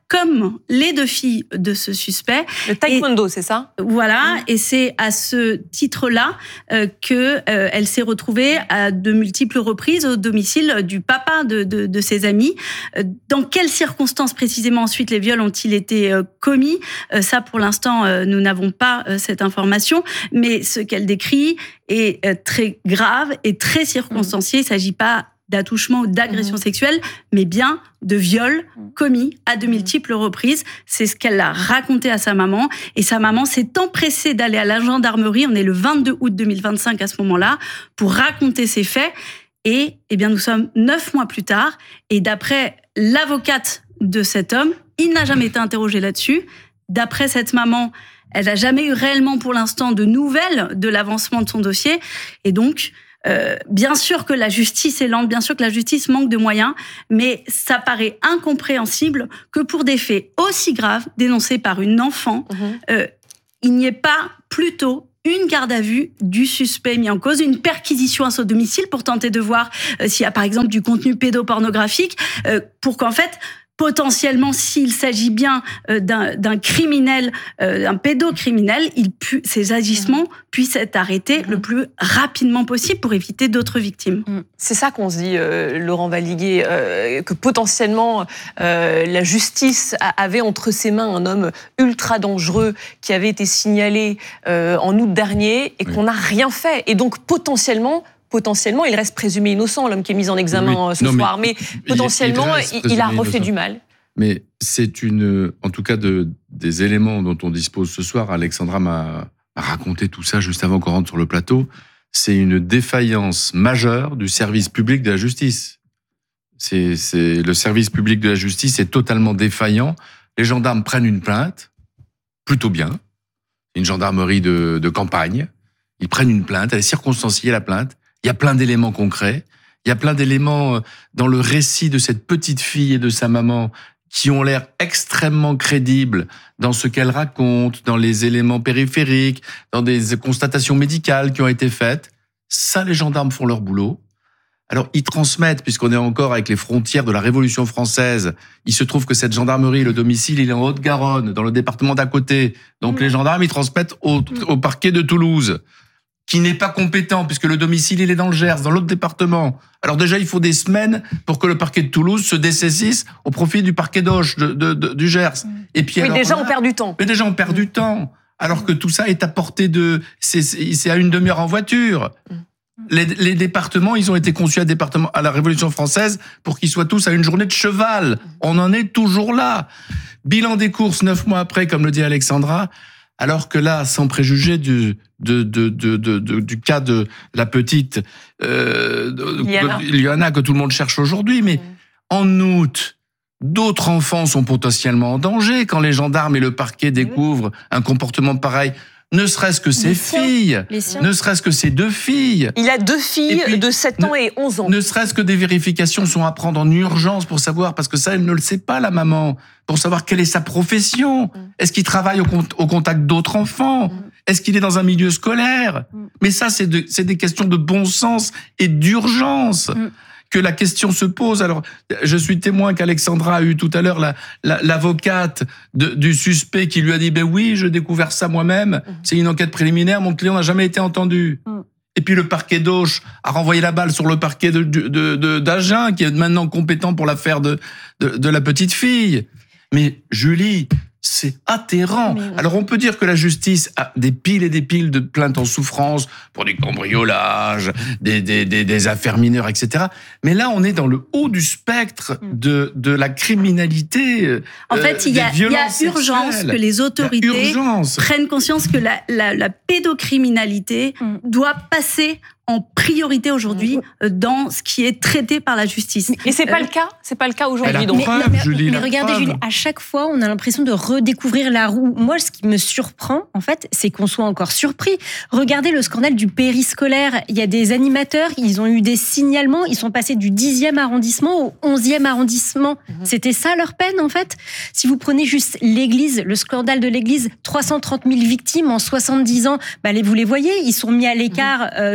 comme les deux filles de ce suspect. Le taekwondo, c'est ça ? Voilà, et c'est à ce titre-là euh, que euh, elle s'est retrouvée à de multiples reprises au domicile du papa de, de, de ses amis. Euh, dans quelles circonstances précisément ensuite les viols ont-ils été euh, commis ? euh, Ça, pour l'instant, euh, nous n'avons pas euh, cette information, mais ce qu'elle décrit est euh, très grave et très circonstancié. Il ne s'agit pas d'attouchement ou d'agression mmh. sexuelle, mais bien de viol commis à de multiples reprises. C'est ce qu'elle a raconté à sa maman. Et sa maman s'est empressée d'aller à la gendarmerie, on est le vingt-deux août deux mille vingt-cinq à ce moment-là, pour raconter ces faits. Et eh bien, nous sommes neuf mois plus tard. Et d'après l'avocate de cet homme, il n'a jamais été interrogé là-dessus. D'après cette maman, elle n'a jamais eu réellement pour l'instant de nouvelles de l'avancement de son dossier. Et donc, Euh, bien sûr que la justice est lente, bien sûr que la justice manque de moyens, mais ça paraît incompréhensible que pour des faits aussi graves dénoncés par une enfant, mmh. euh, il n'y ait pas plutôt une garde à vue du suspect mis en cause, une perquisition à son domicile pour tenter de voir euh, s'il y a par exemple du contenu pédopornographique, euh, pour qu'en fait potentiellement, s'il s'agit bien euh, d'un, d'un criminel, euh, d'un pédocriminel, il pu, ces agissements mmh. puissent être arrêtés mmh. le plus rapidement possible pour éviter d'autres victimes. Mmh. C'est ça qu'on se dit, euh, Laurent Valliguier, euh, que potentiellement euh, la justice avait entre ses mains un homme ultra dangereux qui avait été signalé euh, en août dernier et oui. qu'on n'a rien fait. Et donc potentiellement, Potentiellement, il reste présumé innocent, l'homme qui est mis en examen oui, ce non, soir. Mais, mais potentiellement, il, il, il a refait innocent. du mal. Mais c'est une, en tout cas, de, des éléments dont on dispose ce soir. Alexandra m'a, m'a raconté tout ça juste avant qu'on rentre sur le plateau. C'est une défaillance majeure du service public de la justice. C'est, c'est, le service public de la justice est totalement défaillant. Les gendarmes prennent une plainte, plutôt bien. Une gendarmerie de, de campagne. Ils prennent une plainte, elle est circonstanciée, la plainte. Il y a plein d'éléments concrets, il y a plein d'éléments dans le récit de cette petite fille et de sa maman qui ont l'air extrêmement crédibles dans ce qu'elle raconte, dans les éléments périphériques, dans des constatations médicales qui ont été faites. Ça, les gendarmes font leur boulot. Alors, ils transmettent, puisqu'on est encore avec les frontières de la Révolution française, il se trouve que cette gendarmerie, le domicile, il est en Haute-Garonne, dans le département d'à côté. Donc, mmh. les gendarmes, ils transmettent au, au parquet de Toulouse, qui n'est pas compétent, puisque le domicile, il est dans le Gers, dans l'autre département. Alors déjà, il faut des semaines pour que le parquet de Toulouse se dessaisisse au profit du parquet d'Auch, de, de, de, du Gers. Et puis, oui, alors, déjà, on perd du temps. Mais déjà, on perd mmh. du temps. Alors que tout ça est à portée de... C'est, c'est à une demi-heure en voiture. Mmh. Les, les départements, ils ont été conçus à, département, à la Révolution française pour qu'ils soient tous à une journée de cheval. Mmh. On en est toujours là. Bilan des courses, neuf mois après, comme le dit Alexandra, alors que là, sans préjuger du... De, de, de, de, de, du cas de la petite euh, Liana que tout le monde cherche aujourd'hui. Mais mmh. en août, d'autres enfants sont potentiellement en danger quand les gendarmes et le parquet découvrent mmh. un comportement pareil. Ne serait-ce que ses filles, ne serait-ce que ses deux filles. Il a deux filles puis, de sept ans ne, et onze ans. Ne serait-ce que des vérifications sont à prendre en urgence pour savoir, parce que ça, elle ne le sait pas, la maman, pour savoir quelle est sa profession. Mm. Est-ce qu'il travaille au, au contact d'autres enfants ? Mm. Est-ce qu'il est dans un milieu scolaire ? mm. Mais ça, c'est, de, c'est des questions de bon sens et d'urgence. Mm. que la question se pose. Alors, je suis témoin qu'Alexandra a eu tout à l'heure la, la, l'avocate de, du suspect qui lui a dit « Ben oui, j'ai découvert ça moi-même, mmh. c'est une enquête préliminaire, mon client n'a jamais été entendu. Mmh. » Et puis le parquet d'Auch a renvoyé la balle sur le parquet de, de, de, d'Agen, qui est maintenant compétent pour l'affaire de, de, de la petite fille. Mais Julie, c'est atterrant. Oui. Alors on peut dire que la justice a des piles et des piles de plaintes en souffrance pour des cambriolages, des, des, des, des affaires mineures, et cetera. Mais là, on est dans le haut du spectre de, de la criminalité. En fait, euh, il y a, il y a urgence sexuelles. que les autorités prennent conscience que la, la, la pédocriminalité mm. doit passer en priorité aujourd'hui dans ce qui est traité par la justice. Et c'est pas euh, le cas, c'est pas le cas aujourd'hui. Donc. Mais, preuve, mais, Julie, mais regardez, preuve. Julie, à chaque fois, on a l'impression de redécouvrir la roue. Moi, ce qui me surprend, en fait, c'est qu'on soit encore surpris. Regardez le scandale du périscolaire. Il y a des animateurs, ils ont eu des signalements, ils sont passés du dixième arrondissement au onzième arrondissement. Mmh. C'était ça leur peine, en fait. Si vous prenez juste l'église, le scandale de l'église, trois cent trente mille victimes en soixante-dix ans, bah, vous les voyez, ils sont mis à l'écart euh, de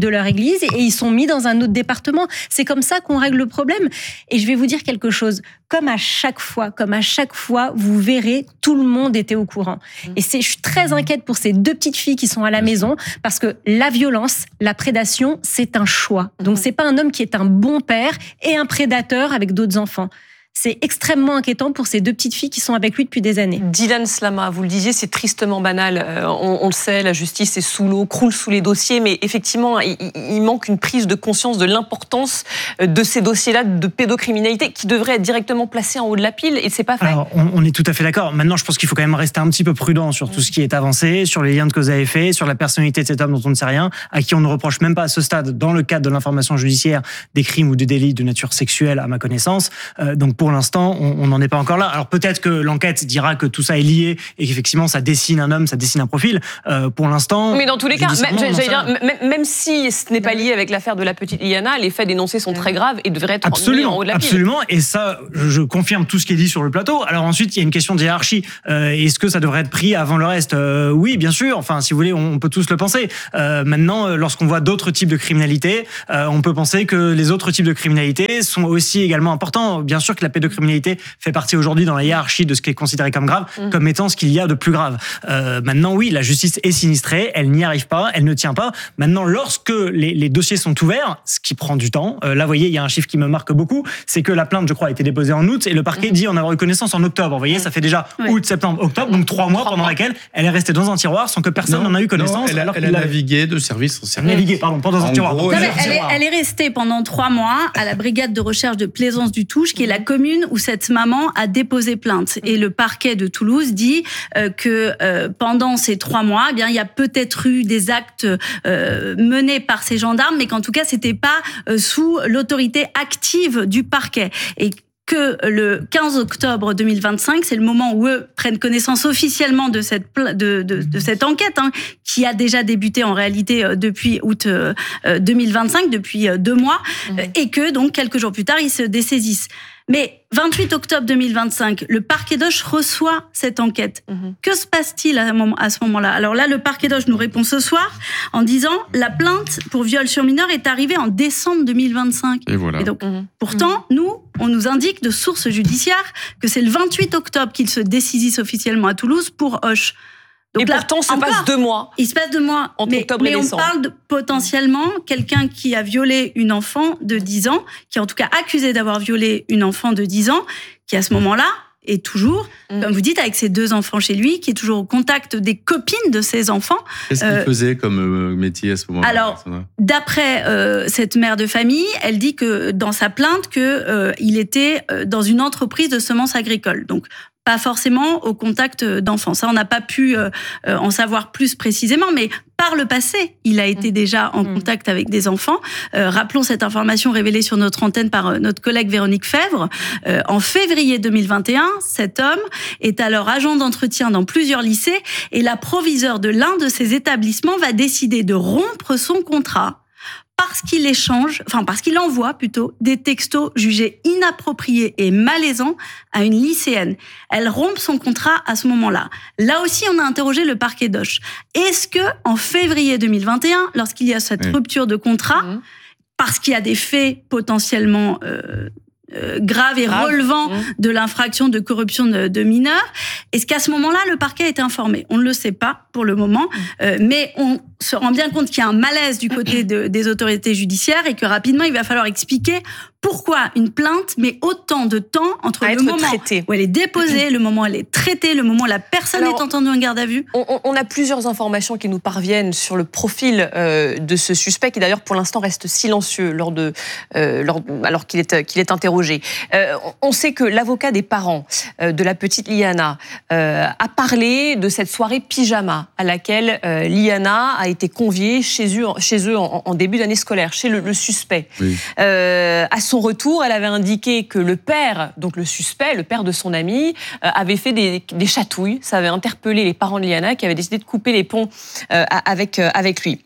de leur église et ils sont mis dans un autre département. C'est comme ça qu'on règle le problème. Et je vais vous dire quelque chose. Comme à chaque fois, comme à chaque fois, vous verrez, tout le monde était au courant. Et c'est, je suis très inquiète pour ces deux petites filles qui sont à la maison parce que la violence, la prédation, c'est un choix. Donc c'est pas un homme qui est un bon père et un prédateur avec d'autres enfants. C'est extrêmement inquiétant pour ces deux petites filles qui sont avec lui depuis des années. Dylan Slama, vous le disiez, c'est tristement banal. Euh, on, on le sait, la justice est sous l'eau, croule sous les dossiers, mais effectivement, il, il manque une prise de conscience de l'importance de ces dossiers-là de pédocriminalité qui devraient être directement placés en haut de la pile, et c'est pas fait. Alors, on, on est tout à fait d'accord. Maintenant, je pense qu'il faut quand même rester un petit peu prudent sur tout ce qui est avancé, sur les liens de cause à effet, sur la personnalité de cet homme dont on ne sait rien, à qui on ne reproche même pas à ce stade, dans le cadre de l'information judiciaire, des crimes ou des délits de nature sexuelle, à ma connaissance. Euh, donc, pour l'instant, on n'en est pas encore là. Alors peut-être que l'enquête dira que tout ça est lié et qu'effectivement ça dessine un homme, ça dessine un profil. Euh, pour l'instant... Mais dans tous les cas, même, j'allais dire, même, même si ce n'est pas lié avec l'affaire de la petite Liana, les faits dénoncés sont très graves et devraient être absolument, mis en haut de la pile. Absolument, et ça, je, je confirme tout ce qui est dit sur le plateau. Alors ensuite, il y a une question de hiérarchie. Euh, est-ce que ça devrait être pris avant le reste ? euh, Oui, bien sûr. Enfin, si vous voulez, on peut tous le penser. Euh, maintenant, lorsqu'on voit d'autres types de criminalité, euh, on peut penser que les autres types de criminalité sont aussi également importants. Bien sûr que la pédocriminalité fait partie aujourd'hui dans la hiérarchie de ce qui est considéré comme grave, mmh. comme étant ce qu'il y a de plus grave. Euh, maintenant, oui, la justice est sinistrée, elle n'y arrive pas, elle ne tient pas. Maintenant, lorsque les, les dossiers sont ouverts, ce qui prend du temps, euh, là, vous voyez, il y a un chiffre qui me marque beaucoup, c'est que la plainte, je crois, a été déposée en août et le parquet mmh. dit en avoir eu connaissance en octobre. Vous voyez, ça fait déjà oui. août, septembre, octobre, donc trois mois pendant lesquels elle est restée dans un tiroir sans que personne n'en a eu connaissance. Non, elle a, alors elle a navigué de service en service. Navigué, pardon, pas dans un tiroir. Gros, elle, elle, est, elle est restée pendant trois mois à la brigade de recherche de Plaisance du Touche, qui est la commune où cette maman a déposé plainte. Et le parquet de Toulouse dit euh, que euh, pendant ces trois mois, eh bien, il y a peut-être eu des actes euh, menés par ces gendarmes, mais qu'en tout cas, c'était pas euh, sous l'autorité active du parquet. Et que le quinze octobre deux mille vingt-cinq, c'est le moment où eux prennent connaissance officiellement de cette de, de, de cette enquête, hein, qui a déjà débuté en réalité depuis août deux mille vingt-cinq, depuis deux mois, mmh. et que donc quelques jours plus tard, ils se dessaisissent. Mais vingt-huit octobre deux mille vingt-cinq, le parquet d'Auch reçoit cette enquête. Mmh. Que se passe-t-il à ce moment-là ? Alors là, le parquet d'Auch nous répond ce soir en disant la plainte pour viol sur mineur est arrivée en décembre deux mille vingt-cinq. Et voilà. Et donc, mmh. pourtant, nous, on nous indique de sources judiciaires que c'est le vingt-huit octobre qu'ils se dessaisissent officiellement à Toulouse pour Auch. Donc et là, pourtant, ça passe deux mois. Il se passe deux mois. Entre mais octobre mais et on décembre. parle de potentiellement quelqu'un qui a violé une enfant de dix ans, qui est en tout cas accusé d'avoir violé une enfant de dix ans, qui à ce moment-là est toujours, mmh. comme vous dites, avec ses deux enfants chez lui, qui est toujours au contact des copines de ses enfants. Qu'est-ce qu'il euh, faisait comme euh, métier à ce moment-là ? Alors, d'après euh, cette mère de famille, elle dit que dans sa plainte, que euh, il était dans une entreprise de semences agricoles. Donc, pas forcément au contact d'enfants. Ça, on n'a pas pu euh, en savoir plus précisément, mais par le passé, il a été déjà en contact avec des enfants. Euh, rappelons cette information révélée sur notre antenne par notre collègue Véronique Fèvre. Euh, en février deux mille vingt et un, cet homme est alors agent d'entretien dans plusieurs lycées et la proviseure de l'un de ces établissements va décider de rompre son contrat parce qu'il échange, enfin parce qu'il envoie plutôt des textos jugés inappropriés et malaisants à une lycéenne. Elle rompt son contrat à ce moment-là. Là aussi, on a interrogé le parquet d'Auch. Est-ce que en février deux mille vingt et un, lorsqu'il y a cette oui. rupture de contrat, mmh. parce qu'il y a des faits potentiellement euh, euh, graves et Grave. relevant mmh. de l'infraction de corruption de, de mineurs, est-ce qu'à ce moment-là, le parquet a été informé ? On ne le sait pas pour le moment, mmh. euh, mais on se rend bien compte qu'il y a un malaise du côté de, des autorités judiciaires et que rapidement, il va falloir expliquer pourquoi une plainte met autant de temps entre à le moment traité. où elle est déposée, le moment où elle est traitée, le moment où la personne Alors, est entendue en garde à vue. On, on a plusieurs informations qui nous parviennent sur le profil euh, de ce suspect qui d'ailleurs pour l'instant reste silencieux lors de, euh, lors, alors qu'il est, qu'il est interrogé. Euh, on sait que l'avocat des parents euh, de la petite Liana euh, a parlé de cette soirée pyjama à laquelle euh, Liana a été conviée chez eux, chez eux en, en début d'année scolaire, chez le, le suspect. Oui. Euh, à son retour, elle avait indiqué que le père, donc le suspect, le père de son ami, euh, avait fait des, des chatouilles. Ça avait interpellé les parents de Liana qui avaient décidé de couper les ponts euh, avec, euh, avec lui.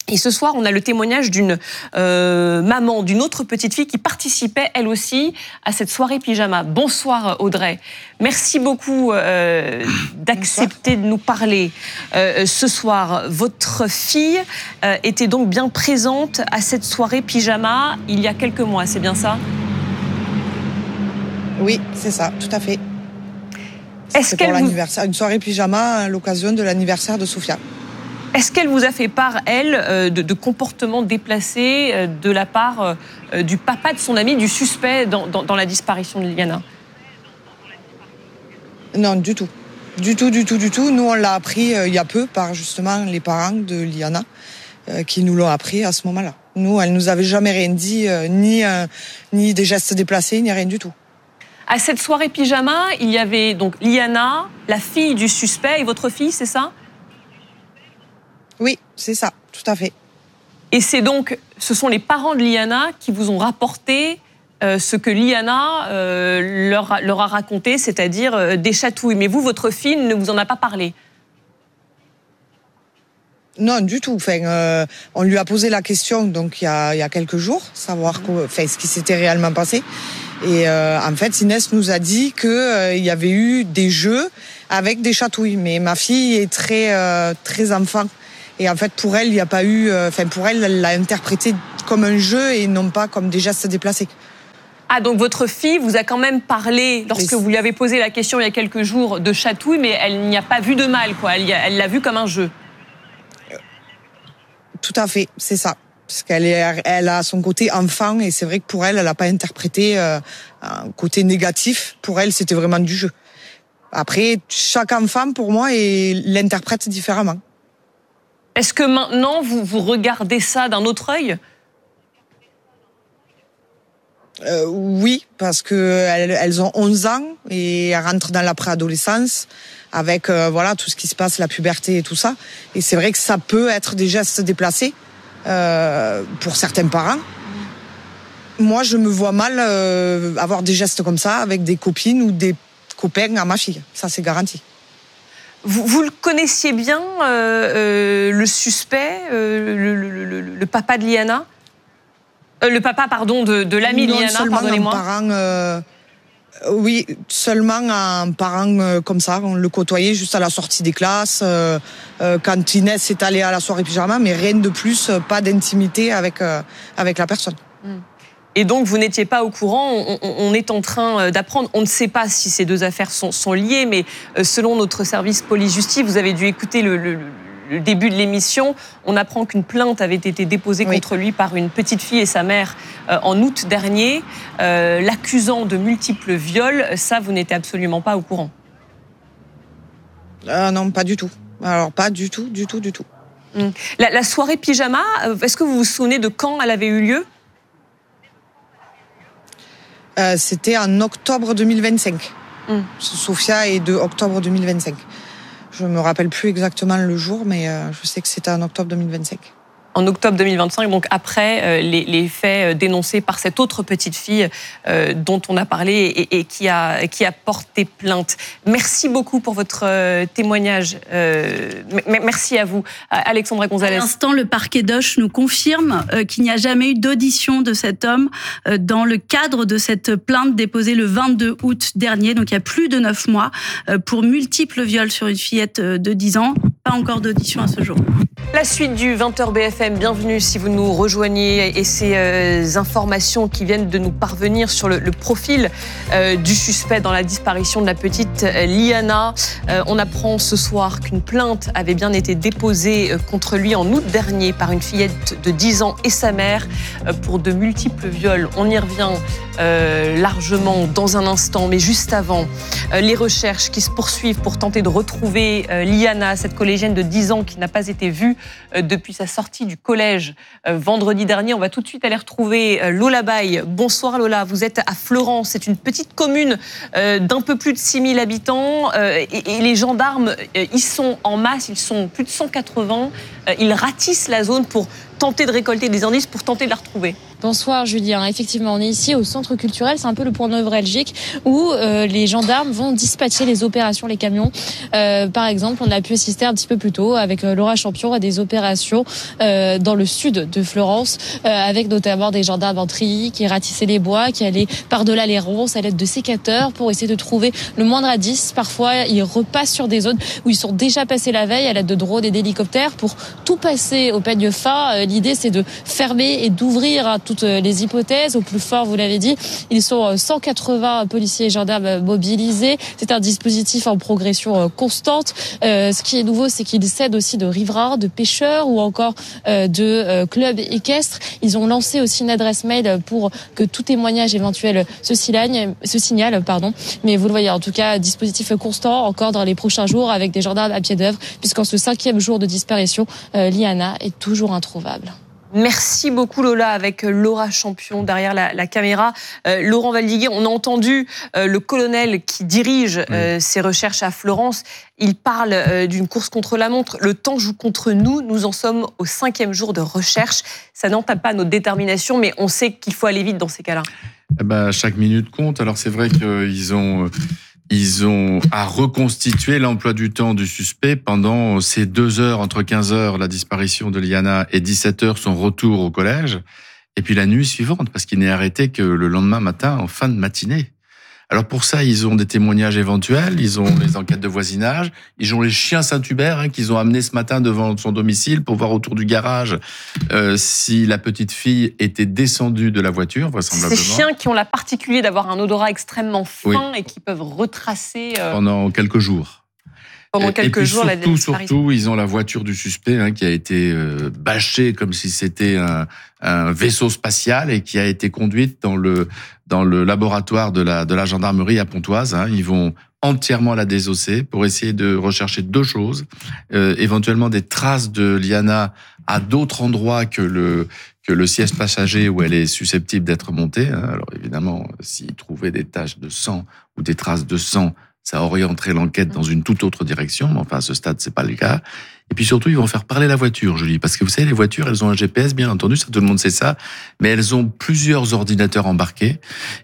Et ce soir, on a le témoignage d'une euh, maman, d'une autre petite fille qui participait, elle aussi, à cette soirée pyjama. Bonsoir Audrey. Merci beaucoup euh, d'accepter de nous parler euh, ce soir. Votre fille euh, était donc bien présente à cette soirée pyjama il y a quelques mois, c'est bien ça ? Oui, c'est ça, tout à fait. Est-ce C'est qu'elle pour vous... l'anniversaire, une soirée pyjama à l'occasion de l'anniversaire de Sophia. Est-ce qu'elle vous a fait part, elle, euh, de, de comportements déplacés euh, de la part euh, du papa de son ami, du suspect dans, dans, dans la disparition de Liliana ? Non, du tout. Du tout, du tout, du tout. Nous, on l'a appris euh, il y a peu par justement les parents de Liliana euh, qui nous l'ont appris à ce moment-là. Nous, elle nous avait jamais rien dit, euh, ni, euh, ni des gestes déplacés, ni rien du tout. À cette soirée pyjama, il y avait donc Liliana, la fille du suspect et votre fille, c'est ça ? Oui, c'est ça, tout à fait. Et c'est donc, ce sont les parents de Liliana qui vous ont rapporté euh, ce que Liliana euh, leur, a, leur a raconté, c'est-à-dire euh, des chatouilles. Mais vous, votre fille ne vous en a pas parlé ? Non, du tout. Enfin, euh, on lui a posé la question donc il y a, il y a quelques jours, savoir quoi, enfin, ce qui s'était réellement passé. Et euh, en fait, Inès nous a dit qu'il euh, y avait eu des jeux avec des chatouilles. Mais ma fille est très, euh, très enfant. Et en fait, pour elle, il n'y a pas eu... Enfin, euh, pour elle, elle l'a interprété comme un jeu et non pas comme des gestes déplacés. Ah, donc votre fille vous a quand même parlé, lorsque vous lui avez posé la question il y a quelques jours, de chatouille, mais elle n'y a pas vu de mal, quoi. Elle, elle l'a vu comme un jeu. Tout à fait, c'est ça. Parce qu'elle est, elle a son côté enfant et c'est vrai que pour elle, elle n'a pas interprété euh, un côté négatif. Pour elle, c'était vraiment du jeu. Après, chaque enfant, pour moi, est, l'interprète différemment. Est-ce que maintenant, vous, vous regardez ça d'un autre œil ? euh, Oui, parce qu'elles elles ont onze ans et elles rentrent dans la préadolescence avec euh, voilà, tout ce qui se passe, la puberté et tout ça. Et c'est vrai que ça peut être des gestes déplacés euh, pour certains parents. Moi, je me vois mal euh, avoir des gestes comme ça avec des copines ou des copains à ma fille. Ça, c'est garanti. Vous, vous le connaissiez bien, euh, euh, le suspect, euh, le, le, le, le papa de Liliana euh, Le papa, pardon, de, de l'ami de Liliana, pardonnez-moi. Parent, euh, oui, seulement un parent euh, comme ça. On le côtoyait juste à la sortie des classes, euh, euh, quand Inès est allée à la soirée pyjama, mais rien de plus, euh, pas d'intimité avec, euh, avec la personne. Mm. Et donc, vous n'étiez pas au courant, on, on est en train d'apprendre, on ne sait pas si ces deux affaires sont, sont liées, mais selon notre service police-justice, vous avez dû écouter le, le, le début de l'émission, on apprend qu'une plainte avait été déposée oui. contre lui par une petite fille et sa mère euh, en août dernier, euh, l'accusant de multiples viols. Ça, vous n'étiez absolument pas au courant. euh, Non, pas du tout. Alors, pas du tout, du tout, du tout. La, la soirée pyjama, est-ce que vous vous souvenez de quand elle avait eu lieu ? Euh, c'était en octobre deux mille vingt-cinq. Mm. Sophia est de octobre deux mille vingt-cinq. Je me rappelle plus exactement le jour, mais euh, je sais que c'était en octobre deux mille vingt-cinq. En octobre deux mille vingt-cinq, donc après euh, les, les faits dénoncés par cette autre petite fille euh, dont on a parlé et, et qui, a, qui a porté plainte. Merci beaucoup pour votre euh, témoignage. Euh, m- merci à vous, Alexandra Gonzalez. À l'instant, le parquet d'Auch nous confirme euh, qu'il n'y a jamais eu d'audition de cet homme euh, dans le cadre de cette plainte déposée le vingt-deux août dernier, donc il y a plus de neuf mois, euh, pour multiples viols sur une fillette de dix ans. Pas encore d'audition à ce jour. La suite du vingt heures B F M, bienvenue si vous nous rejoignez et ces euh, informations qui viennent de nous parvenir sur le, le profil euh, du suspect dans la disparition de la petite euh, Liliana. Euh, on apprend ce soir qu'une plainte avait bien été déposée euh, contre lui en août dernier par une fillette de dix ans et sa mère euh, pour de multiples viols. On y revient euh, largement dans un instant, mais juste avant, euh, les recherches qui se poursuivent pour tenter de retrouver euh, Liliana, cette collégienne de dix ans qui n'a pas été vue euh, depuis sa sortie du collège euh, vendredi dernier. On va tout de suite aller retrouver euh, Lola Baye. Bonsoir Lola, vous êtes à Florence. C'est une petite commune euh, d'un peu plus de six mille habitants euh, et, et les gendarmes, euh, ils sont en masse, ils sont plus de cent quatre-vingts. Euh, ils ratissent la zone pour tenter de récolter des indices, pour tenter de la retrouver. Bonsoir Julien, effectivement on est ici au centre culturel, c'est un peu le point névralgique où euh, les gendarmes vont dispatcher les opérations, les camions. Euh, par exemple, on a pu assister un petit peu plus tôt avec euh, Laura Champion à des opérations euh, dans le sud de Florence, euh, avec notamment des gendarmes en treillis qui ratissaient les bois, qui allaient par-delà les ronces à l'aide de sécateurs pour essayer de trouver le moindre indice. Parfois, ils repassent sur des zones où ils sont déjà passés la veille à l'aide de drones et d'hélicoptères pour tout passer au peigne fin. Euh, l'idée, c'est de fermer et d'ouvrir à toutes les hypothèses. Au plus fort, vous l'avez dit, ils sont cent quatre-vingts policiers et gendarmes mobilisés. C'est un dispositif en progression constante. Euh, ce qui est nouveau, c'est qu'ils s'aident aussi de riverains, de pêcheurs ou encore euh, de euh, clubs équestres. Ils ont lancé aussi une adresse mail pour que tout témoignage éventuel se signale, se signale, pardon. Mais vous le voyez, en tout cas, dispositif constant encore dans les prochains jours avec des gendarmes à pied d'œuvre, puisqu'en ce cinquième jour de disparition, euh, Liana est toujours introuvable. Merci beaucoup Lola, avec Laura Champion derrière la, la caméra. Euh, Laurent Valdiguier, on a entendu euh, le colonel qui dirige euh, ses recherches à Florence. Il parle euh, d'une course contre la montre. Le temps joue contre nous. Nous en sommes au cinquième jour de recherche. Ça n'entame pas notre détermination, mais on sait qu'il faut aller vite dans ces cas-là. Eh ben, chaque minute compte. Alors c'est vrai qu'ils ont... Ils ont à reconstituer l'emploi du temps du suspect pendant ces deux heures, entre quinze heures, la disparition de Liana, et dix-sept heures, son retour au collège. Et puis la nuit suivante, parce qu'il n'est arrêté que le lendemain matin, en fin de matinée. Alors pour ça, ils ont des témoignages éventuels, ils ont les enquêtes de voisinage, ils ont les chiens Saint-Hubert hein, qu'ils ont amenés ce matin devant son domicile pour voir autour du garage euh, si la petite fille était descendue de la voiture, vraisemblablement. Ces chiens qui ont la particulier d'avoir un odorat extrêmement fin oui. et qui peuvent retracer... Euh... Pendant quelques jours. Pendant quelques et puis jours, surtout, la surtout, ils ont la voiture du suspect hein, qui a été euh, bâchée comme si c'était un, un vaisseau spatial et qui a été conduite dans le dans le laboratoire de la de la gendarmerie à Pontoise. Hein. Ils vont entièrement la désosser pour essayer de rechercher deux choses, euh, éventuellement des traces de Liana à d'autres endroits que le que le siège passager où elle est susceptible d'être montée. Hein. Alors évidemment, s'ils trouvaient des taches de sang ou des traces de sang, ça orienterait l'enquête dans une toute autre direction, mais enfin, à ce stade, c'est pas le cas. Et puis surtout, ils vont faire parler la voiture, Julie, parce que vous savez, les voitures, elles ont un G P S, bien entendu, ça tout le monde sait ça, mais elles ont plusieurs ordinateurs embarqués,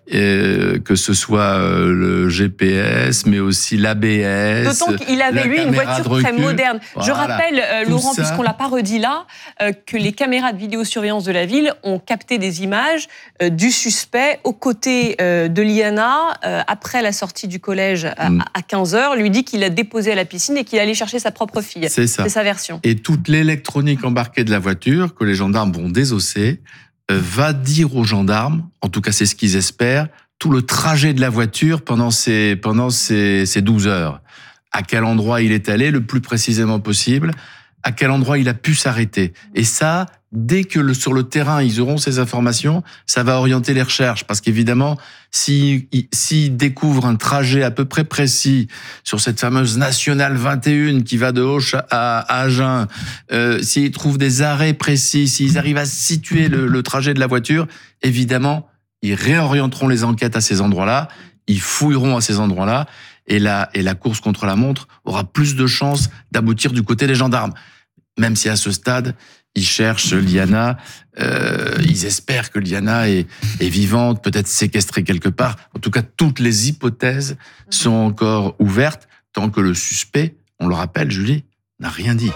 euh, que ce soit le G P S, mais aussi l'A B S. D'autant qu'il avait, lui, une voiture très moderne. Voilà. Je rappelle, euh, Laurent, ça... puisqu'on l'a pas redit là, euh, que les caméras de vidéosurveillance de la ville ont capté des images euh, du suspect aux côtés euh, de Liana, euh, après la sortie du collège à, mm. à quinze heures, lui dit qu'il l'a déposée à la piscine et qu'il allait chercher sa propre fille. C'est ça. C'est sa version. Et toute l'électronique embarquée de la voiture, que les gendarmes vont désosser, euh, va dire aux gendarmes, en tout cas c'est ce qu'ils espèrent, tout le trajet de la voiture pendant ces, pendant ces, ces douze heures. À quel endroit il est allé le plus précisément possible, à quel endroit il a pu s'arrêter. Et ça, dès que le, sur le terrain, ils auront ces informations, ça va orienter les recherches. Parce qu'évidemment, s'ils si découvrent un trajet à peu près précis sur cette fameuse Nationale vingt et un qui va de Auch à, à Agen, euh, s'ils trouvent des arrêts précis, s'ils arrivent à situer le, le trajet de la voiture, évidemment, ils réorienteront les enquêtes à ces endroits-là, ils fouilleront à ces endroits-là, et la, et la course contre la montre aura plus de chances d'aboutir du côté des gendarmes. Même si à ce stade, ils cherchent Liana, euh, ils espèrent que Liana est, est vivante, peut-être séquestrée quelque part. En tout cas, toutes les hypothèses sont encore ouvertes, tant que le suspect, on le rappelle, Julie, n'a rien dit.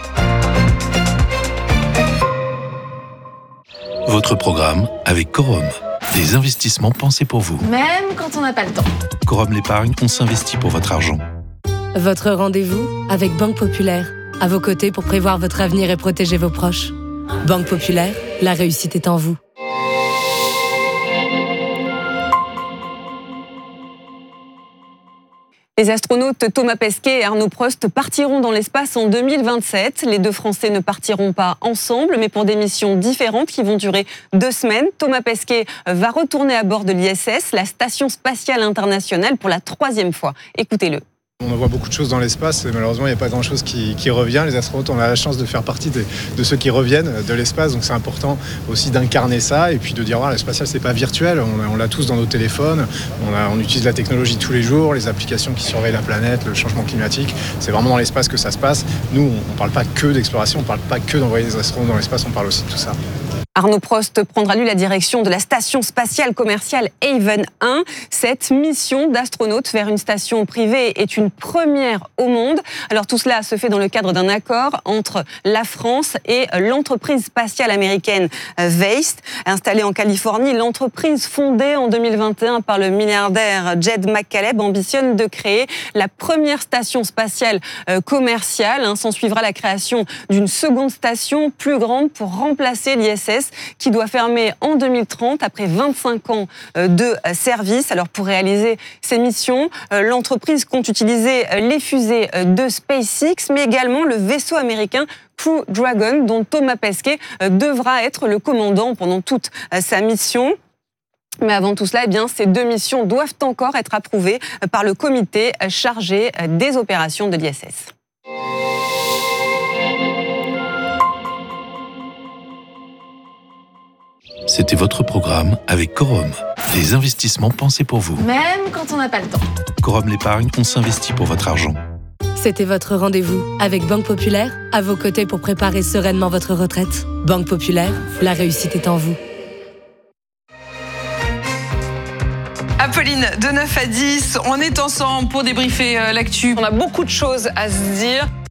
Votre programme avec Corum. Des investissements pensés pour vous. Même quand on n'a pas le temps. Corum l'épargne, on s'investit pour votre argent. Votre rendez-vous avec Banque Populaire. À vos côtés pour prévoir votre avenir et protéger vos proches. Banque Populaire, la réussite est en vous. Les astronautes Thomas Pesquet et Arnaud Prost partiront dans l'espace en deux mille vingt-sept. Les deux Français ne partiront pas ensemble, mais pour des missions différentes qui vont durer deux semaines. Thomas Pesquet va retourner à bord de l'I S S, la Station Spatiale Internationale, pour la troisième fois. Écoutez-le. On envoie beaucoup de choses dans l'espace et malheureusement il n'y a pas grand chose qui, qui revient. Les astronautes, on a la chance de faire partie des, de ceux qui reviennent de l'espace, donc c'est important aussi d'incarner ça et puis de dire voilà, le spatial c'est pas virtuel, on, on l'a tous dans nos téléphones, on, a, on utilise la technologie tous les jours, les applications qui surveillent la planète, le changement climatique, c'est vraiment dans l'espace que ça se passe. Nous on ne parle pas que d'exploration, on ne parle pas que d'envoyer des astronautes dans l'espace, on parle aussi de tout ça. Arnaud Prost prendra lui la direction de la station spatiale commerciale Haven un. Cette mission d'astronautes vers une station privée est une première au monde. Alors tout cela se fait dans le cadre d'un accord entre la France et l'entreprise spatiale américaine Waste. Installée en Californie, l'entreprise fondée en deux mille vingt et un par le milliardaire Jed McCaleb ambitionne de créer la première station spatiale commerciale. S'en suivra la création d'une seconde station plus grande pour remplacer l'I S S qui doit fermer en deux mille trente après vingt-cinq ans de service. Alors pour réaliser ces missions, l'entreprise compte utiliser les fusées de SpaceX, mais également le vaisseau américain Crew Dragon, dont Thomas Pesquet devra être le commandant pendant toute sa mission. Mais avant tout cela, eh bien, ces deux missions doivent encore être approuvées par le comité chargé des opérations de l'I S S. C'était votre programme avec Corum. Des investissements pensés pour vous. Même quand on n'a pas le temps. Corum l'épargne, on s'investit pour votre argent. C'était votre rendez-vous avec Banque Populaire, à vos côtés pour préparer sereinement votre retraite. Banque Populaire, la réussite est en vous. Apolline, de neuf à dix, on est ensemble pour débriefer l'actu. On a beaucoup de choses à se dire.